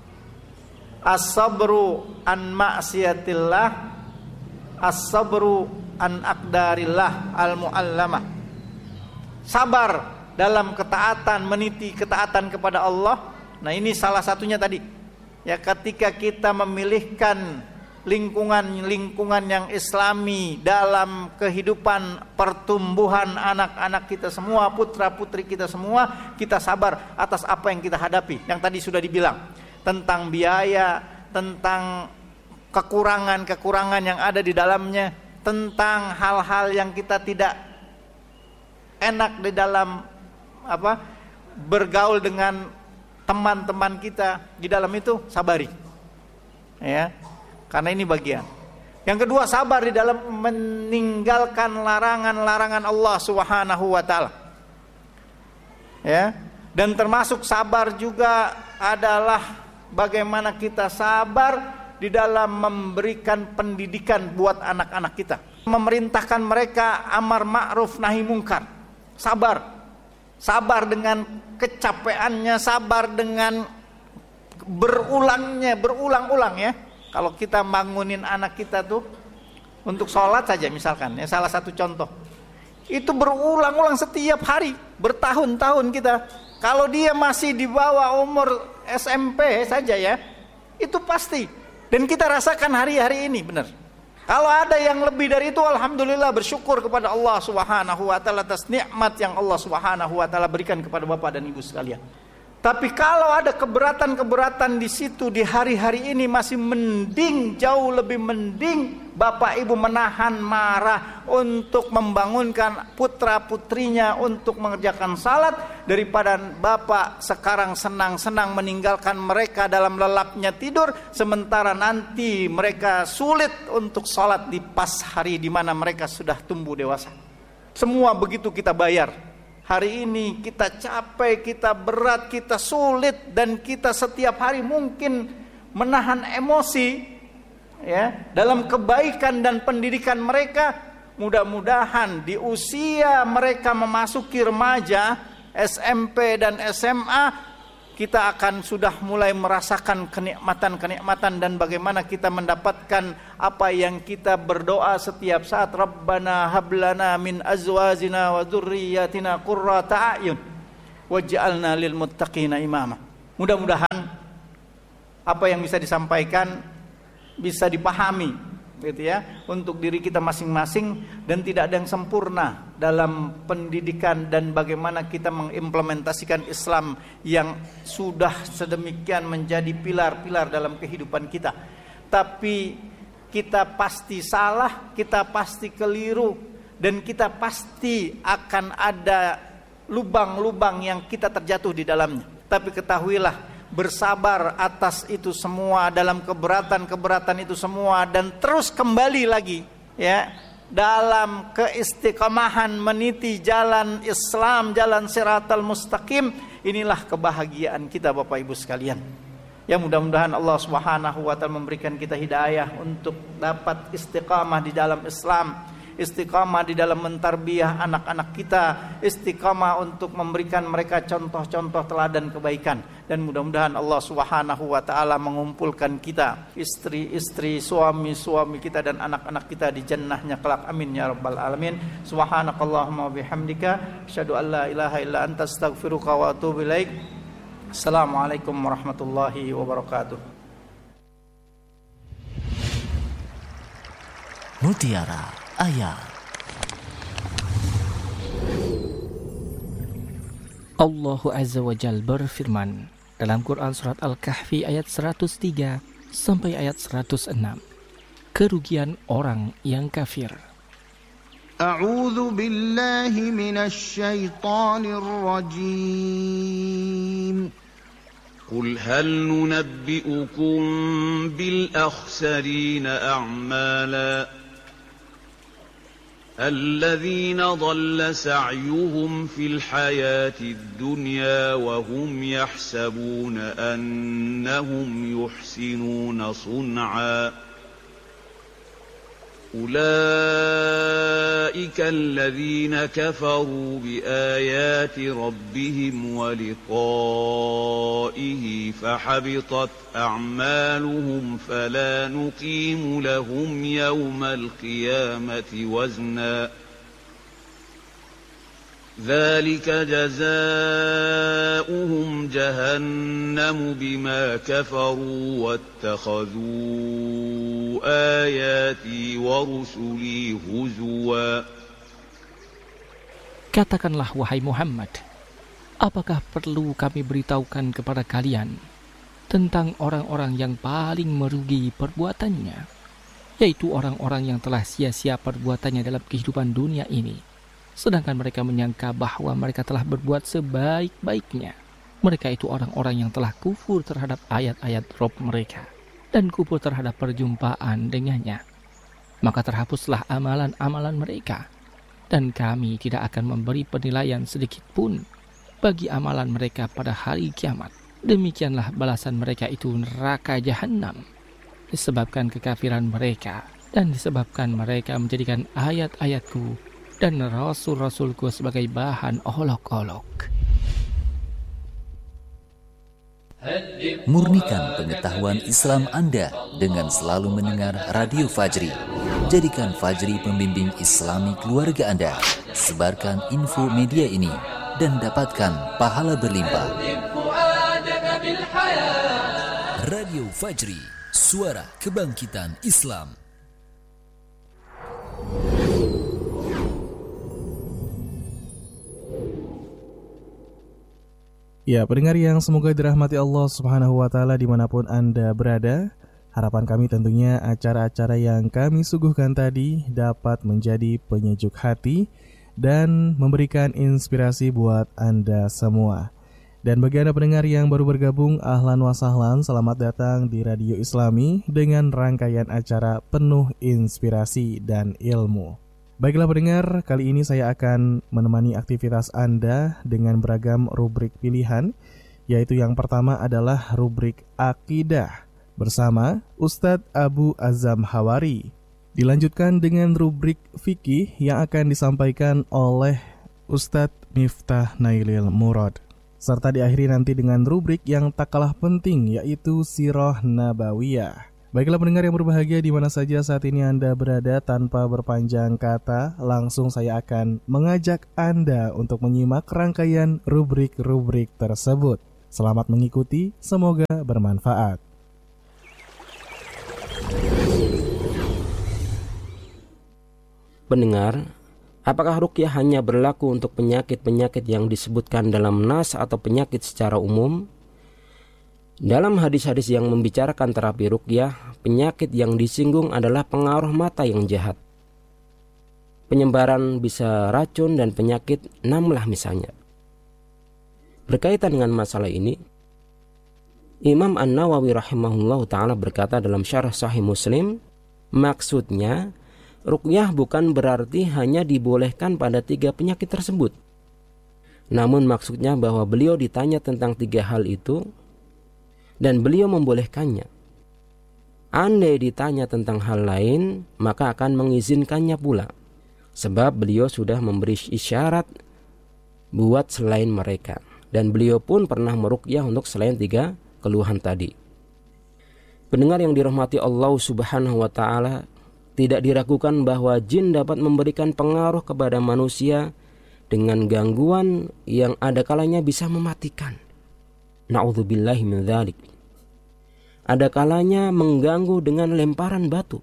As-sabru an ma'siyatillah. As-sabru an aqdarillah al-mu'allamah. Sabar dalam ketaatan, meniti ketaatan kepada Allah. Nah ini salah satunya tadi, ya, ketika kita memilihkan lingkungan-lingkungan yang Islami dalam kehidupan pertumbuhan anak-anak kita semua, putra-putri kita semua, kita sabar atas apa yang kita hadapi. Yang tadi sudah dibilang tentang biaya, tentang kekurangan-kekurangan yang ada di dalamnya, tentang hal-hal yang kita tidak enak di dalam apa bergaul dengan teman-teman kita di dalam itu, sabari, ya, karena ini bagian. Yang kedua, sabar di dalam meninggalkan larangan-larangan Allah Subhanahu wa taala, ya, dan termasuk sabar juga adalah bagaimana kita sabar di dalam memberikan pendidikan buat anak-anak kita, memerintahkan mereka amar ma'ruf nahi mungkar. Sabar, sabar dengan kecapeannya, sabar dengan berulangnya, berulang-ulang, ya. Kalau kita bangunin anak kita tuh untuk sholat saja misalkan, ya, salah satu contoh, itu berulang-ulang setiap hari, bertahun-tahun kita. Kalau dia masih di bawah umur S M P saja, ya, itu pasti. Dan kita rasakan hari-hari ini, benar. Kalau ada yang lebih dari itu, alhamdulillah, bersyukur kepada Allah Subhanahu wa taala atas nikmat yang Allah Subhanahu wa taala berikan kepada Bapak dan Ibu sekalian. Tapi kalau ada keberatan-keberatan di situ di hari-hari ini, masih mending, jauh lebih mending Bapak Ibu menahan marah untuk membangunkan putra-putrinya untuk mengerjakan salat, daripada Bapak sekarang senang-senang meninggalkan mereka dalam lelapnya tidur, sementara nanti mereka sulit untuk salat di pas hari di mana mereka sudah tumbuh dewasa. Semua begitu kita bayar. Hari ini kita capek, kita berat, kita sulit, dan kita setiap hari mungkin menahan emosi, ya, dalam kebaikan dan pendidikan mereka. Mudah-mudahan di usia mereka memasuki remaja, S M P dan S M A, kita akan sudah mulai merasakan kenikmatan-kenikmatan dan bagaimana kita mendapatkan apa yang kita berdoa setiap saat, Rabbana hablana min azwajina wa dzurriyyatina qurrata a'yun. waj'alna lil muttaqina imama. Mudah-mudahan apa yang bisa disampaikan bisa dipahami gitu ya untuk diri kita masing-masing, dan tidak ada yang sempurna dalam pendidikan dan bagaimana kita mengimplementasikan Islam yang sudah sedemikian menjadi pilar-pilar dalam kehidupan kita. Tapi kita pasti salah, kita pasti keliru, dan kita pasti akan ada lubang-lubang yang kita terjatuh di dalamnya. Tapi ketahuilah, bersabar atas itu semua, dalam keberatan-keberatan itu semua, dan terus kembali lagi ya dalam keistiqomahan meniti jalan Islam, jalan siratal mustaqim. Inilah kebahagiaan kita Bapak Ibu sekalian. Ya, mudah-mudahan Allah Subhanahu wa taala memberikan kita hidayah untuk dapat istiqamah di dalam Islam, istiqamah di dalam mentarbiyah anak-anak kita, istiqamah untuk memberikan mereka contoh-contoh teladan kebaikan. Dan mudah-mudahan Allah Subhanahu wa taala mengumpulkan kita, istri-istri, suami-suami kita dan anak-anak kita di jannahnya kelak. Amin ya rabbal alamin. Subhanakallahumma wa bihamdika asyhadu an la ilaha illa anta astaghfiruka wa atubu ilaik. Assalamualaikum warahmatullahi wabarakatuh. Mutiara Ayat. Allah Azza wa Jalla berfirman dalam Quran surat Al-Kahfi ayat seratus tiga sampai ayat seratus enam. Kerugian orang yang kafir. A'udzu billahi minasy syaithanir rajim. قل هل ننبئكم بالأخسرين أعمالا الذين ضل سعيهم في الحياة الدنيا وهم يحسبون أنهم يحسنون صنعا أولئك الذين كفروا بآيات ربهم ولقائه فحبطت أعمالهم فلا نقيم لهم يوم القيامة وزنا ذلك جزاؤهم جهنم بما كفروا واتخذوا آياتي ورسلي هزوا. Katakanlah wahai Muhammad, apakah perlu kami beritahukan kepada kalian tentang orang-orang yang paling merugi perbuatannya, yaitu orang-orang yang telah sia-sia perbuatannya dalam kehidupan dunia ini, sedangkan mereka menyangka bahwa mereka telah berbuat sebaik-baiknya. Mereka itu orang-orang yang telah kufur terhadap ayat-ayat Rabb mereka dan kufur terhadap perjumpaan dengannya. Maka terhapuslah amalan-amalan mereka, dan kami tidak akan memberi penilaian sedikit pun bagi amalan mereka pada hari kiamat. Demikianlah balasan mereka itu neraka jahanam, disebabkan kekafiran mereka dan disebabkan mereka menjadikan ayat-ayatku dan rasul-rasulku sebagai bahan olok-olok. Murnikan pengetahuan Islam Anda dengan selalu mendengar Radio Fajri. Jadikan Fajri pembimbing Islami keluarga Anda. Sebarkan info media ini dan dapatkan pahala berlimpah. Radio Fajri, suara kebangkitan Islam. Ya, pendengar yang semoga dirahmati Allah Subhanahu wa taala dimanapun Anda berada. Harapan kami tentunya acara-acara yang kami suguhkan tadi dapat menjadi penyejuk hati dan memberikan inspirasi buat Anda semua. Dan bagi Anda pendengar yang baru bergabung, ahlan wa sahlan, selamat datang di Radio Islami dengan rangkaian acara penuh inspirasi dan ilmu. Baiklah pendengar, kali ini saya akan menemani aktivitas Anda dengan beragam rubrik pilihan, yaitu yang pertama adalah rubrik Akidah bersama Ustadz Abu Azam Hawari. Dilanjutkan dengan rubrik Fikih yang akan disampaikan oleh Ustadz Miftah Nailil Murad. Serta diakhiri nanti dengan rubrik yang tak kalah penting, yaitu Sirah Nabawiyah Baiklah pendengar yang berbahagia di mana saja saat ini Anda berada, tanpa berpanjang kata, langsung saya akan mengajak Anda untuk menyimak rangkaian rubrik-rubrik tersebut. Selamat mengikuti, semoga bermanfaat. Pendengar, apakah ruqyah hanya berlaku untuk penyakit-penyakit yang disebutkan dalam nas atau penyakit secara umum? Dalam hadis-hadis yang membicarakan terapi ruqyah, penyakit yang disinggung adalah pengaruh mata yang jahat. Penyebaran bisa racun dan penyakit namlah misalnya. Berkaitan dengan masalah ini, Imam An-Nawawi rahimahullahu ta'ala berkata dalam syarah Sahih Muslim, maksudnya ruqyah bukan berarti hanya dibolehkan pada tiga penyakit tersebut. Namun maksudnya bahwa beliau ditanya tentang tiga hal itu dan beliau membolehkannya. Andai ditanya tentang hal lain, maka akan mengizinkannya pula, sebab beliau sudah memberi isyarat buat selain mereka, dan beliau pun pernah meruqyah untuk selain tiga keluhan tadi. Pendengar yang dirahmati Allah Subhanahu wa ta'ala, tidak diragukan bahwa jin dapat memberikan pengaruh kepada manusia dengan gangguan yang ada kalanya bisa mematikan. Na'udzubillahi min dzalik. Ada kalanya mengganggu dengan lemparan batu,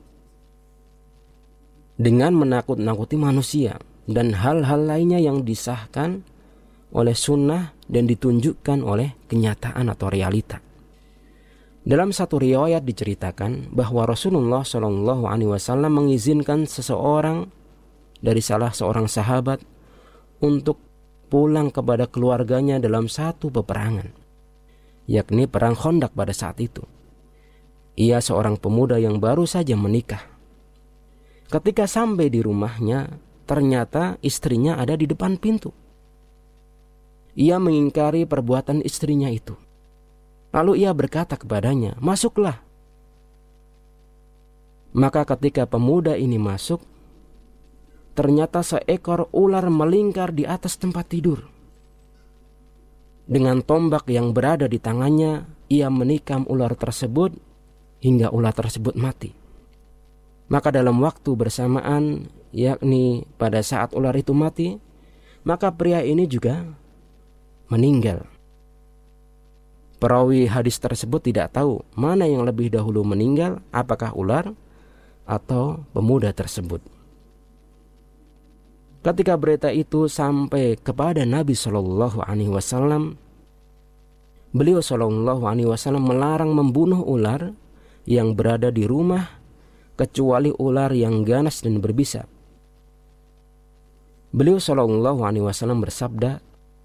dengan menakut-nakuti manusia, dan hal-hal lainnya yang disahkan oleh sunnah dan ditunjukkan oleh kenyataan atau realita. Dalam satu riwayat diceritakan bahwa Rasulullah shallallahu alaihi wasallam mengizinkan seseorang dari salah seorang sahabat untuk pulang kepada keluarganya dalam satu peperangan, yakni perang Khandaq pada saat itu. Ia seorang pemuda yang baru saja menikah. Ketika sampai di rumahnya, ternyata istrinya ada di depan pintu. Ia mengingkari perbuatan istrinya itu. Lalu ia berkata kepadanya, "Masuklah." Maka ketika pemuda ini masuk, ternyata seekor ular melingkar di atas tempat tidur. Dengan tombak yang berada di tangannya, ia menikam ular tersebut hingga ular tersebut mati. Maka dalam waktu bersamaan, yakni pada saat ular itu mati, maka pria ini juga meninggal. Perawi hadis tersebut tidak tahu mana yang lebih dahulu meninggal, apakah ular atau pemuda tersebut. Ketika berita itu sampai kepada Nabi Shallallahu Alaihi Wasallam, beliau Shallallahu Alaihi Wasallam melarang membunuh ular yang berada di rumah kecuali ular yang ganas dan berbisa. Beliau Shallallahu Alaihi Wasallam bersabda,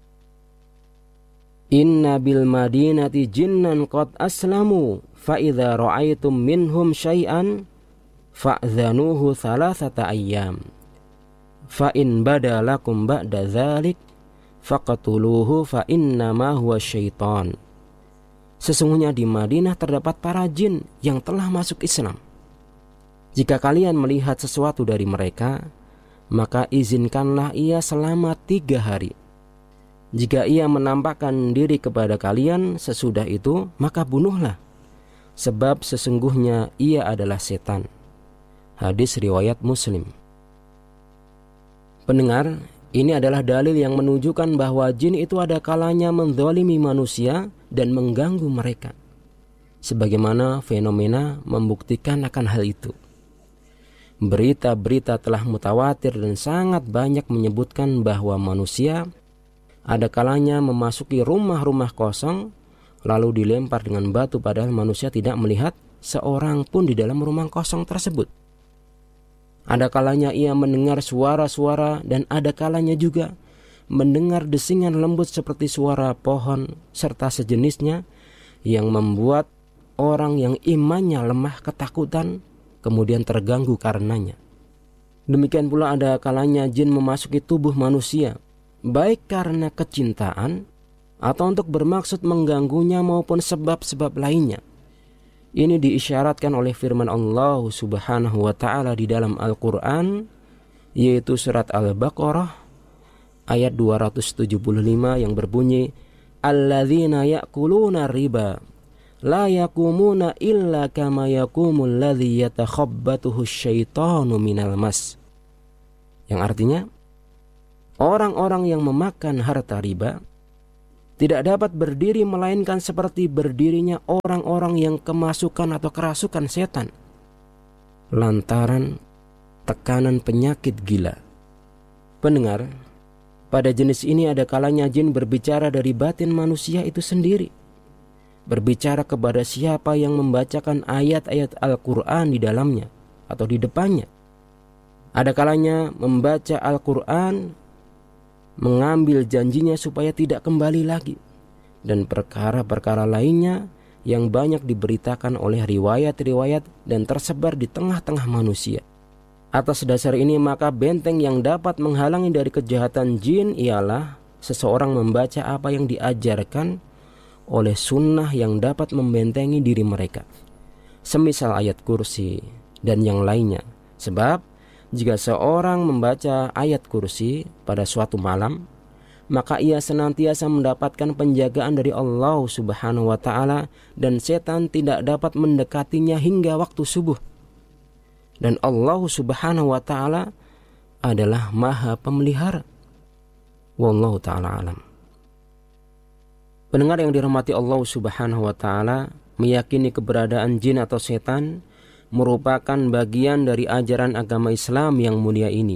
"Inna bil madinati jinnan qad aslamu fa idza ra'aitum minhum syai'an fa'dhanuhu thalathata ayyam fa in badalakum ba'da dzalik faqatuluhu fa inna ma huwa syaitan." Sesungguhnya di Madinah terdapat para jin yang telah masuk Islam. Jika kalian melihat sesuatu dari mereka, maka izinkanlah ia selama tiga hari. Jika ia menampakkan diri kepada kalian sesudah itu, maka bunuhlah, sebab sesungguhnya ia adalah setan. Hadis riwayat Muslim. Pendengar, ini adalah dalil yang menunjukkan bahwa jin itu ada kalanya menzalimi manusia dan mengganggu mereka, sebagaimana fenomena membuktikan akan hal itu. Berita-berita telah mutawatir dan sangat banyak menyebutkan bahwa manusia ada kalanya memasuki rumah-rumah kosong lalu dilempar dengan batu, padahal manusia tidak melihat seorang pun di dalam rumah kosong tersebut. Ada kalanya ia mendengar suara-suara dan ada kalanya juga mendengar desingan lembut seperti suara pohon serta sejenisnya yang membuat orang yang imannya lemah ketakutan kemudian terganggu karenanya. Demikian pula ada kalanya jin memasuki tubuh manusia, baik karena kecintaan atau untuk bermaksud mengganggunya maupun sebab-sebab lainnya. Ini diisyaratkan oleh firman Allah Subhanahu wa ta'ala di dalam Al-Quran, yaitu surat Al-Baqarah ayat dua ratus tujuh puluh lima yang berbunyi, "Alladzina ya'kuluna riba la yakumuna illa kama yakumul ladzi yatakhabbatuhu syaitanu minal mas. Yang artinya, orang-orang yang memakan harta riba tidak dapat berdiri melainkan seperti berdirinya orang-orang yang kemasukan atau kerasukan setan lantaran tekanan penyakit gila. Pendengar, pada jenis ini ada kalanya jin berbicara dari batin manusia itu sendiri, berbicara kepada siapa yang membacakan ayat-ayat Al-Quran di dalamnya atau di depannya. Ada kalanya membaca Al-Quran, mengambil janjinya supaya tidak kembali lagi, dan perkara-perkara lainnya yang banyak diberitakan oleh riwayat-riwayat dan tersebar di tengah-tengah manusia. Atas dasar ini maka benteng yang dapat menghalangi dari kejahatan jin ialah seseorang membaca apa yang diajarkan oleh sunnah yang dapat membentengi diri mereka, semisal ayat kursi dan yang lainnya. Sebab jika seorang membaca ayat kursi pada suatu malam, maka ia senantiasa mendapatkan penjagaan dari Allah Subhanahu wa ta'ala, dan setan tidak dapat mendekatinya hingga waktu subuh. Dan Allah Subhanahu wa ta'ala adalah Maha Pemelihara. Wallahu ta'ala alam. Pendengar yang dirahmati Allah Subhanahu wa ta'ala, meyakini keberadaan jin atau setan merupakan bagian dari ajaran agama Islam yang mulia ini.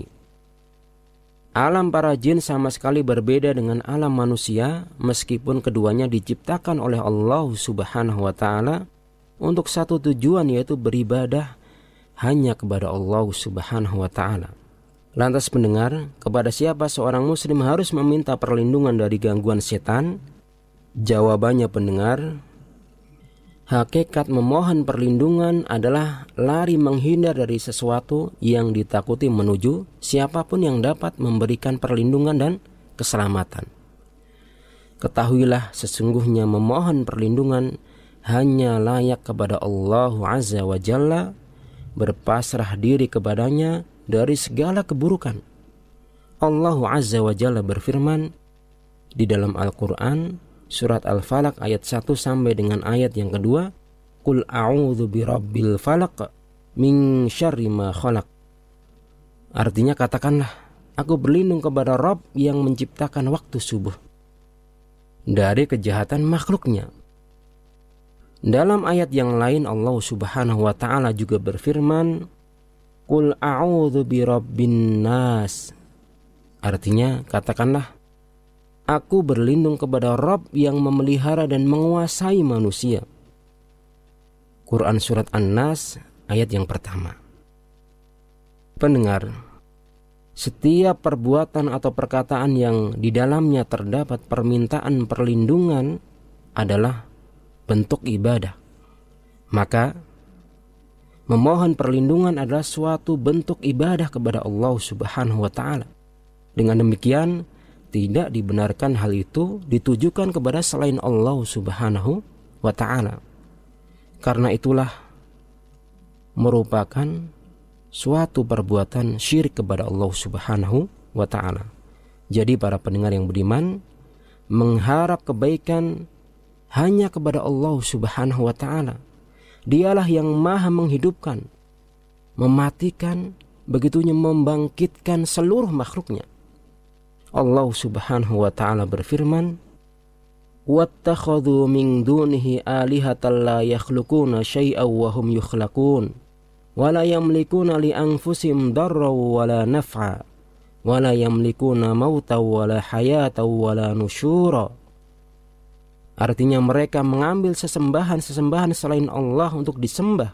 Alam para jin sama sekali berbeda dengan alam manusia, meskipun keduanya diciptakan oleh Allah Subhanahu wa ta'ala untuk satu tujuan, yaitu beribadah hanya kepada Allah Subhanahu wa ta'ala. Lantas pendengar, kepada siapa seorang muslim harus meminta perlindungan dari gangguan setan? Jawabannya pendengar, hakikat memohon perlindungan adalah lari menghindar dari sesuatu yang ditakuti menuju siapapun yang dapat memberikan perlindungan dan keselamatan. Ketahuilah sesungguhnya memohon perlindungan hanya layak kepada Allah Azza wa Jalla, berpasrah diri kepadanya dari segala keburukan. Allah Azza wa Jalla berfirman di dalam Al-Quran Surat Al-Falaq ayat satu sampai dengan ayat yang kedua, Qul a'udzu birabbil falaq min syarri ma khalaq. Artinya katakanlah, aku berlindung kepada Rabb yang menciptakan waktu subuh dari kejahatan makhluknya. Dalam ayat yang lain Allah Subhanahu wa ta'ala juga berfirman, Qul a'udzu birabbin nas. Artinya katakanlah, aku berlindung kepada Rabb yang memelihara dan menguasai manusia. Quran Surat An-Nas ayat yang pertama. Pendengar, setiap perbuatan atau perkataan yang di dalamnya terdapat permintaan perlindungan adalah bentuk ibadah. Maka memohon perlindungan adalah suatu bentuk ibadah kepada Allah Subhanahu wa ta'ala. Dengan demikian, tidak dibenarkan hal itu ditujukan kepada selain Allah Subhanahu wa ta'ala. Karena itulah merupakan suatu perbuatan syirik kepada Allah Subhanahu wa ta'ala. Jadi para pendengar yang beriman, mengharap kebaikan hanya kepada Allah Subhanahu wa ta'ala. Dialah yang maha menghidupkan, mematikan, begitunya membangkitkan seluruh makhluknya. Allah Subhanahu wa ta'ala berfirman, وَاتَّخَذُوا مِن دُونِهِ آلِهَةً لَا يَخْلُقُونَ شَيْئًا وَهُمْ يُخْلَقُونَ وَلَا يَمْلِكُونَ لِأَنفُسِهِمْ ضَرًّا وَلَا نَفْعًا وَلَا يَمْلِكُونَ مَوْتًا وَلَا حَيَاةً وَلَا نُشُورًا. Artinya mereka mengambil sesembahan-sesembahan selain Allah untuk disembah.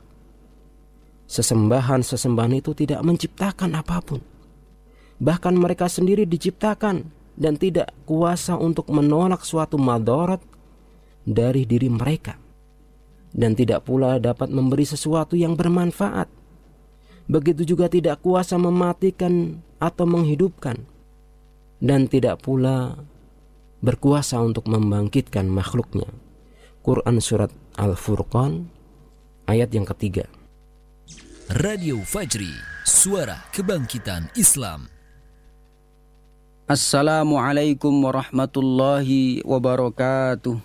Sesembahan-sesembahan itu tidak menciptakan apapun. Bahkan mereka sendiri diciptakan dan tidak kuasa untuk menolak suatu madarat dari diri mereka, dan tidak pula dapat memberi sesuatu yang bermanfaat. Begitu juga tidak kuasa mematikan atau menghidupkan, dan tidak pula berkuasa untuk membangkitkan makhluknya. Quran Surat Al-Furqan ayat yang ketiga. Radio Fajri, suara kebangkitan Islam. Assalamualaikum warahmatullahi wabarakatuh.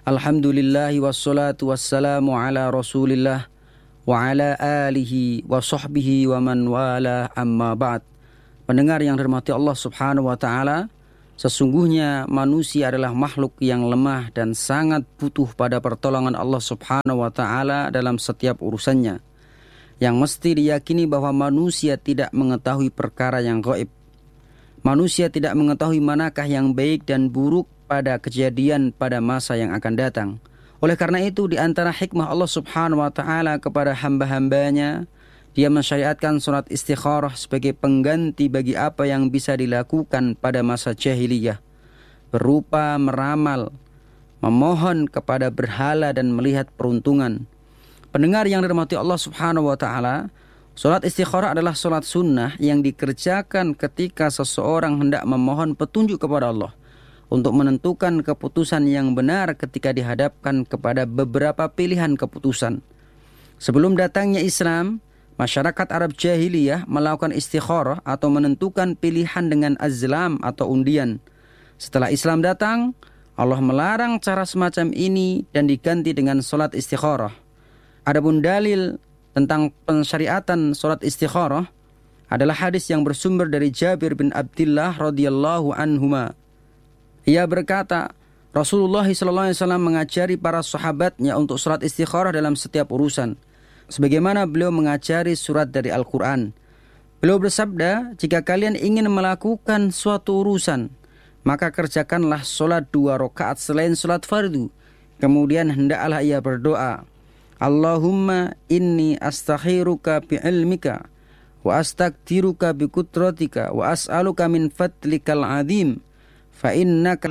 Alhamdulillahi wassalatu wassalamu ala Rasulillah wa ala alihi wa sahbihi wa man wala amma ba'd. Pendengar yang dirahmati Allah Subhanahu wa taala, sesungguhnya manusia adalah makhluk yang lemah dan sangat butuh pada pertolongan Allah Subhanahu wa taala dalam setiap urusannya. Yang mesti diyakini bahwa manusia tidak mengetahui perkara yang gaib. Manusia tidak mengetahui manakah yang baik dan buruk pada kejadian pada masa yang akan datang. Oleh karena itu, di antara hikmah Allah Subhanahu wa taala kepada hamba-hambanya, Dia mensyariatkan salat istikharah sebagai pengganti bagi apa yang bisa dilakukan pada masa jahiliyah, berupa meramal, memohon kepada berhala dan melihat peruntungan. Pendengar yang dirahmati Allah Subhanahu wa taala, salat istikharah adalah salat sunnah yang dikerjakan ketika seseorang hendak memohon petunjuk kepada Allah untuk menentukan keputusan yang benar ketika dihadapkan kepada beberapa pilihan keputusan. Sebelum datangnya Islam, masyarakat Arab jahiliyah melakukan istikharah atau menentukan pilihan dengan azlam atau undian. Setelah Islam datang, Allah melarang cara semacam ini dan diganti dengan salat istikharah. Adapun dalil tentang pensyariatan salat istikharah adalah hadis yang bersumber dari Jabir bin Abdullah radhiyallahu anhuma. Ia berkata, Rasulullah shallallahu alaihi wasallam mengajari para sahabatnya untuk salat istikharah dalam setiap urusan, sebagaimana beliau mengajari surat dari Al-Quran. Beliau bersabda, jika kalian ingin melakukan suatu urusan, maka kerjakanlah salat dua rakaat selain salat fardu. Kemudian hendaklah ia berdoa, Allahumma inni astakhiruka bi'ilmika wa astaqdiruka biqudratika wa as'aluka min fadlikal azim fa innaka.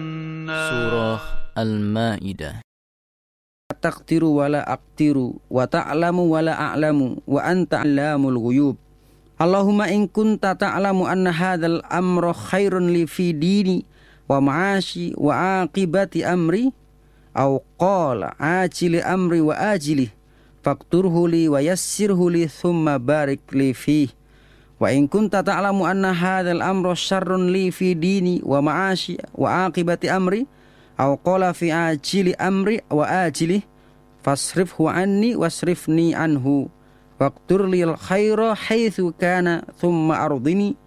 Surah Al-Maidah. Taqdiru wa la aqdiru wa ta'lamu wa la a'lamu wa anta 'allamul ghuyub. Allahumma in kunta ta'lamu anna hadzal amra khairun li fi dini wa ma'ashi wa aqibati amri aw qala ajili amri wa ajili faqturhu li wa yassirhu li thumma barik li fihi wa in kunta ta'lamu anna hadzal amra syarrun li fi dini wa ma'ashi wa aqibati amri aw qala fi ajili amri wa ajili fasrifhu anni wasrifni anhu waqtur lil khaira haitsu kana thumma ardini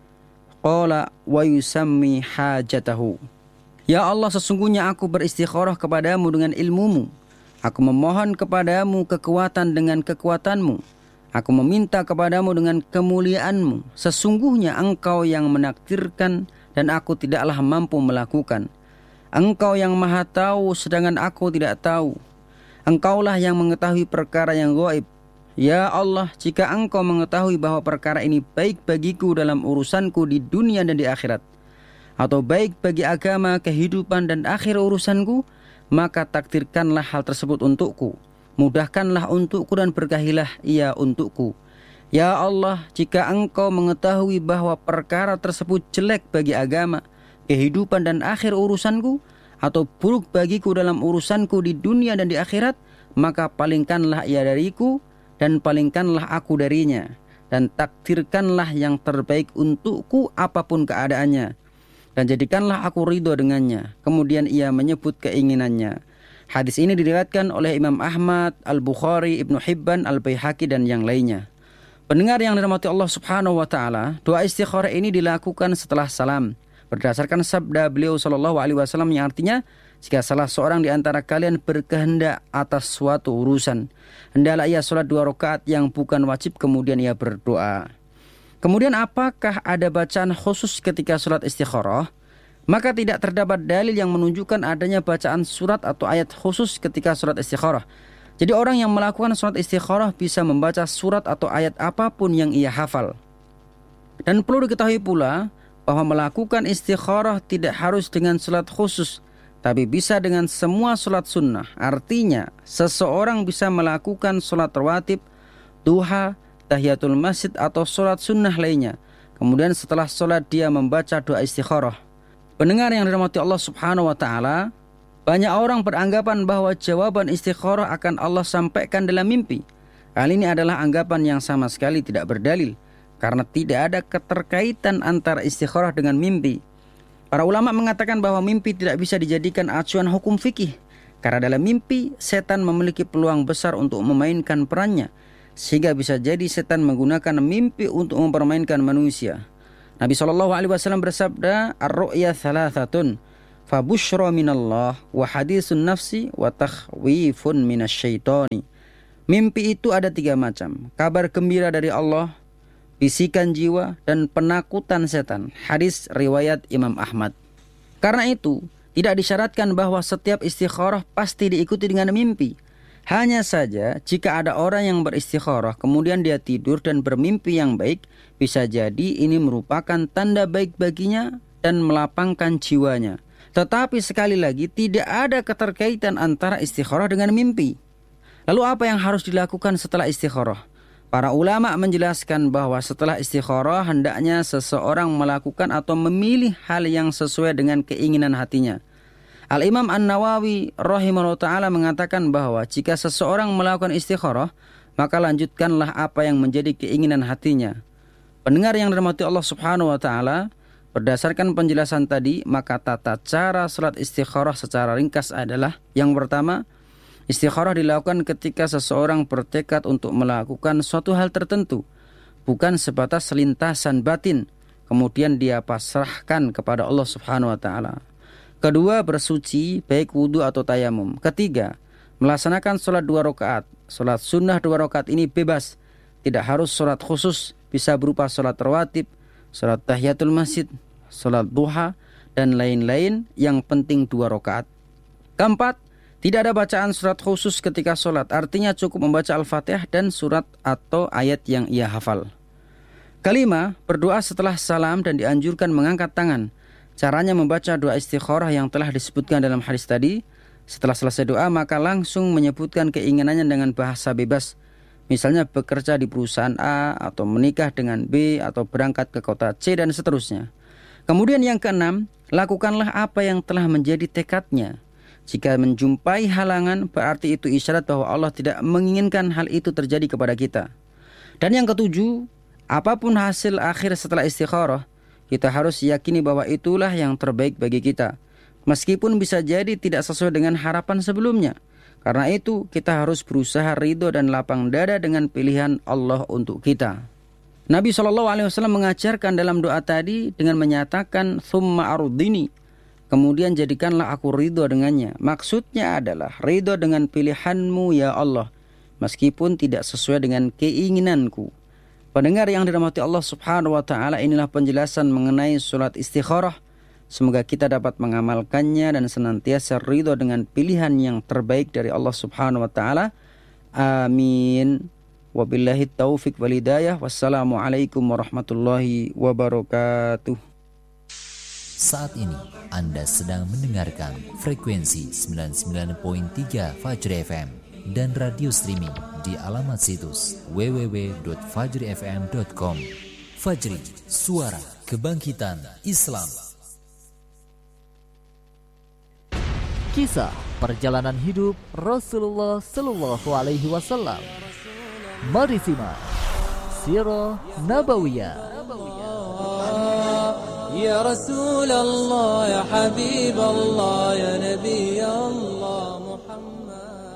qala wa yusammi hajatahu. Ya Allah, sesungguhnya aku beristikharah kepadamu dengan ilmumu. Aku memohon kepadamu kekuatan dengan kekuatanmu. Aku meminta kepadamu dengan kemuliaanmu. Sesungguhnya engkau yang menakdirkan dan aku tidaklah mampu melakukan. Engkau yang maha tahu sedangkan aku tidak tahu. Engkaulah yang mengetahui perkara yang gaib. Ya Allah, jika engkau mengetahui bahwa perkara ini baik bagiku dalam urusanku di dunia dan di akhirat, atau baik bagi agama, kehidupan dan akhir urusanku, maka takdirkanlah hal tersebut untukku. Mudahkanlah untukku dan berkahilah ia untukku. Ya Allah, jika engkau mengetahui bahwa perkara tersebut jelek bagi agama, kehidupan dan akhir urusanku, atau buruk bagiku dalam urusanku di dunia dan di akhirat, maka palingkanlah ia dariku dan palingkanlah aku darinya, dan takdirkanlah yang terbaik untukku apapun keadaannya, dan jadikanlah aku ridho dengannya. Kemudian ia menyebut keinginannya. Hadis ini diriwayatkan oleh Imam Ahmad, Al-Bukhari, Ibnu Hibban, Al-Baihaqi dan yang lainnya. Pendengar yang dirahmati Allah Subhanahu wa taala, doa istikharah ini dilakukan setelah salam, berdasarkan sabda beliau sallallahu alaihi wasallam yang artinya, jika salah seorang di antara kalian berkehendak atas suatu urusan, hendaklah ia salat dua rakaat yang bukan wajib, kemudian ia berdoa. Kemudian apakah ada bacaan khusus ketika salat istikharah? Maka tidak terdapat dalil yang menunjukkan adanya bacaan surat atau ayat khusus ketika salat istikharah. Jadi orang yang melakukan salat istikharah bisa membaca surat atau ayat apapun yang ia hafal. Dan perlu diketahui pula bahwa melakukan istikharah tidak harus dengan salat khusus, tapi bisa dengan semua salat sunnah. Artinya seseorang bisa melakukan salat rawatib, duha, tahiyatul masjid atau salat sunnah lainnya. Kemudian setelah salat dia membaca doa istikharah. Pendengar yang dirahmati Allah Subhanahu wa taala, banyak orang beranggapan bahwa jawaban istikharah akan Allah sampaikan dalam mimpi. Hal ini adalah anggapan yang sama sekali tidak berdalil, karena tidak ada keterkaitan antara istikharah dengan mimpi. Para ulama mengatakan bahwa mimpi tidak bisa dijadikan acuan hukum fikih, Karena dalam mimpi, setan memiliki peluang besar untuk memainkan perannya, sehingga bisa jadi setan menggunakan mimpi untuk mempermainkan manusia. Nabi shallallahu alaihi wasallam bersabda, "Ar-ru'ya thalathatun, fabushra minallah, wa hadisun nafsi, wa takhwifun minasyaitani." Mimpi itu ada tiga macam: kabar gembira dari Allah, bisikan jiwa, dan penakutan setan. Hadis riwayat Imam Ahmad. Karena itu, tidak disyaratkan bahwa setiap istikharah pasti diikuti dengan mimpi. Hanya saja jika ada orang yang beristikharah kemudian dia tidur dan bermimpi yang baik, bisa jadi ini merupakan tanda baik baginya dan melapangkan jiwanya. Tetapi sekali lagi tidak ada keterkaitan antara istikharah dengan mimpi. Lalu apa yang harus dilakukan setelah istikharah? Para ulama menjelaskan bahwa setelah istikharah hendaknya seseorang melakukan atau memilih hal yang sesuai dengan keinginan hatinya. Al-Imam An-Nawawi rahimahullah ta'ala mengatakan bahwa jika seseorang melakukan istikharah, maka lanjutkanlah apa yang menjadi keinginan hatinya. Pendengar yang dirahmati Allah subhanahu wa ta'ala, berdasarkan penjelasan tadi, maka tata cara salat istikharah secara ringkas adalah: yang pertama, istikharah dilakukan ketika seseorang bertekad untuk melakukan suatu hal tertentu, bukan sebatas lintasan batin, kemudian dia pasrahkan kepada Allah subhanahu wa ta'ala. Kedua, bersuci, baik wudu atau tayamum. Ketiga, melaksanakan sholat dua rakaat. Sholat sunnah dua rakaat ini bebas, tidak harus sholat khusus, bisa berupa sholat rawatib, sholat tahiyatul masjid, sholat duha, dan lain-lain, yang penting dua rakaat. Keempat, tidak ada bacaan surat khusus ketika sholat, artinya cukup membaca Al-Fatihah dan surat atau ayat yang ia hafal. Kelima, berdoa setelah salam dan dianjurkan mengangkat tangan. Caranya membaca doa istikharah yang telah disebutkan dalam hadis tadi. Setelah selesai doa, maka langsung menyebutkan keinginannya dengan bahasa bebas. Misalnya bekerja di perusahaan A, atau menikah dengan B, atau berangkat ke kota C, dan seterusnya. Kemudian yang keenam, lakukanlah apa yang telah menjadi tekadnya. Jika menjumpai halangan, berarti itu isyarat bahwa Allah tidak menginginkan hal itu terjadi kepada kita. Dan yang ketujuh, apapun hasil akhir setelah istikharah, kita harus yakini bahwa itulah yang terbaik bagi kita, meskipun bisa jadi tidak sesuai dengan harapan sebelumnya. Karena itu kita harus berusaha ridho dan lapang dada dengan pilihan Allah untuk kita. Nabi shallallahu alaihi wasallam mengajarkan dalam doa tadi dengan menyatakan "Tsumma ardini", kemudian jadikanlah aku ridho dengannya. Maksudnya adalah ridho dengan pilihanmu ya Allah, meskipun tidak sesuai dengan keinginanku. Pendengar yang dirahmati Allah subhanahu wa ta'ala, inilah penjelasan mengenai sholat istikharah. Semoga kita dapat mengamalkannya dan senantiasa ridho dengan pilihan yang terbaik dari Allah subhanahu wa ta'ala. Amin. Wabillahi taufiq wal hidayah. Wassalamualaikum warahmatullahi wabarakatuh. Saat ini Anda sedang mendengarkan frekuensi sembilan puluh sembilan koma tiga Fajri F M dan radio streaming di alamat situs w w w titik fajri f m titik com. Fajri, suara kebangkitan Islam. Kisah perjalanan hidup Rasulullah Sallallahu Alaihi Wasallam. Mari simak Sirah Nabawiyah. Ya Rasulullah, ya Habiballah, ya Nabi Allah Muhammad.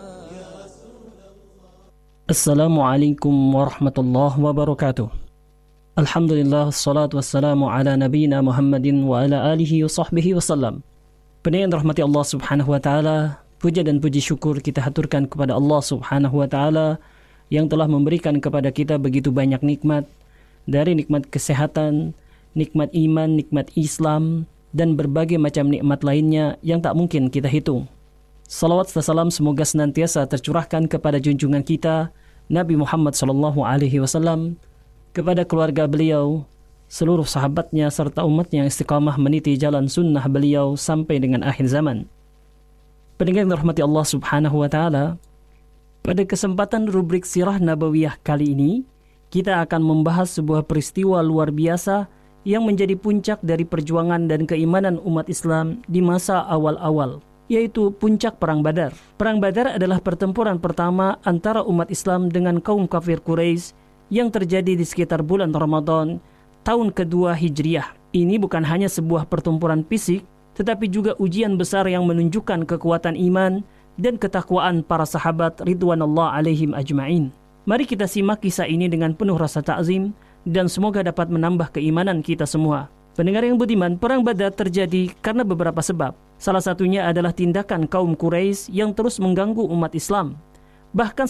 Assalamualaikum warahmatullahi wabarakatuh. Alhamdulillah, salatu wassalamu ala nabiyina Muhammadin wa ala alihi wa sahbihi wasallam. Pendengar rahmati Allah subhanahu wa ta'ala, puja dan puji syukur kita haturkan kepada Allah subhanahu wa ta'ala yang telah memberikan kepada kita begitu banyak nikmat, dari nikmat kesehatan, nikmat iman, nikmat Islam, dan berbagai macam nikmat lainnya yang tak mungkin kita hitung. Salawat dan salam semoga senantiasa tercurahkan kepada junjungan kita Nabi Muhammad sallallahu alaihi wasallam, kepada keluarga beliau, seluruh sahabatnya serta umatnya yang istiqamah meniti jalan sunnah beliau sampai dengan akhir zaman. Pendengar yang dirahmati Allah subhanahu wa ta'ala, pada kesempatan rubrik Sirah Nabawiyah kali ini, kita akan membahas sebuah peristiwa luar biasa yang menjadi puncak dari perjuangan dan keimanan umat Islam di masa awal-awal, yaitu puncak Perang Badar. Perang Badar adalah pertempuran pertama antara umat Islam dengan kaum kafir Quraisy yang terjadi di sekitar bulan Ramadan tahun kedua Hijriah. Ini bukan hanya sebuah pertempuran fisik, tetapi juga ujian besar yang menunjukkan kekuatan iman dan ketakwaan para sahabat ridwanullah alaihim ajma'in. Mari kita simak kisah ini dengan penuh rasa ta'zim dan semoga dapat menambah keimanan kita semua. Pendengar yang budiman, perang Badar terjadi karena beberapa sebab. Salah satunya adalah tindakan kaum Quraisy yang terus mengganggu umat Islam. Bahkan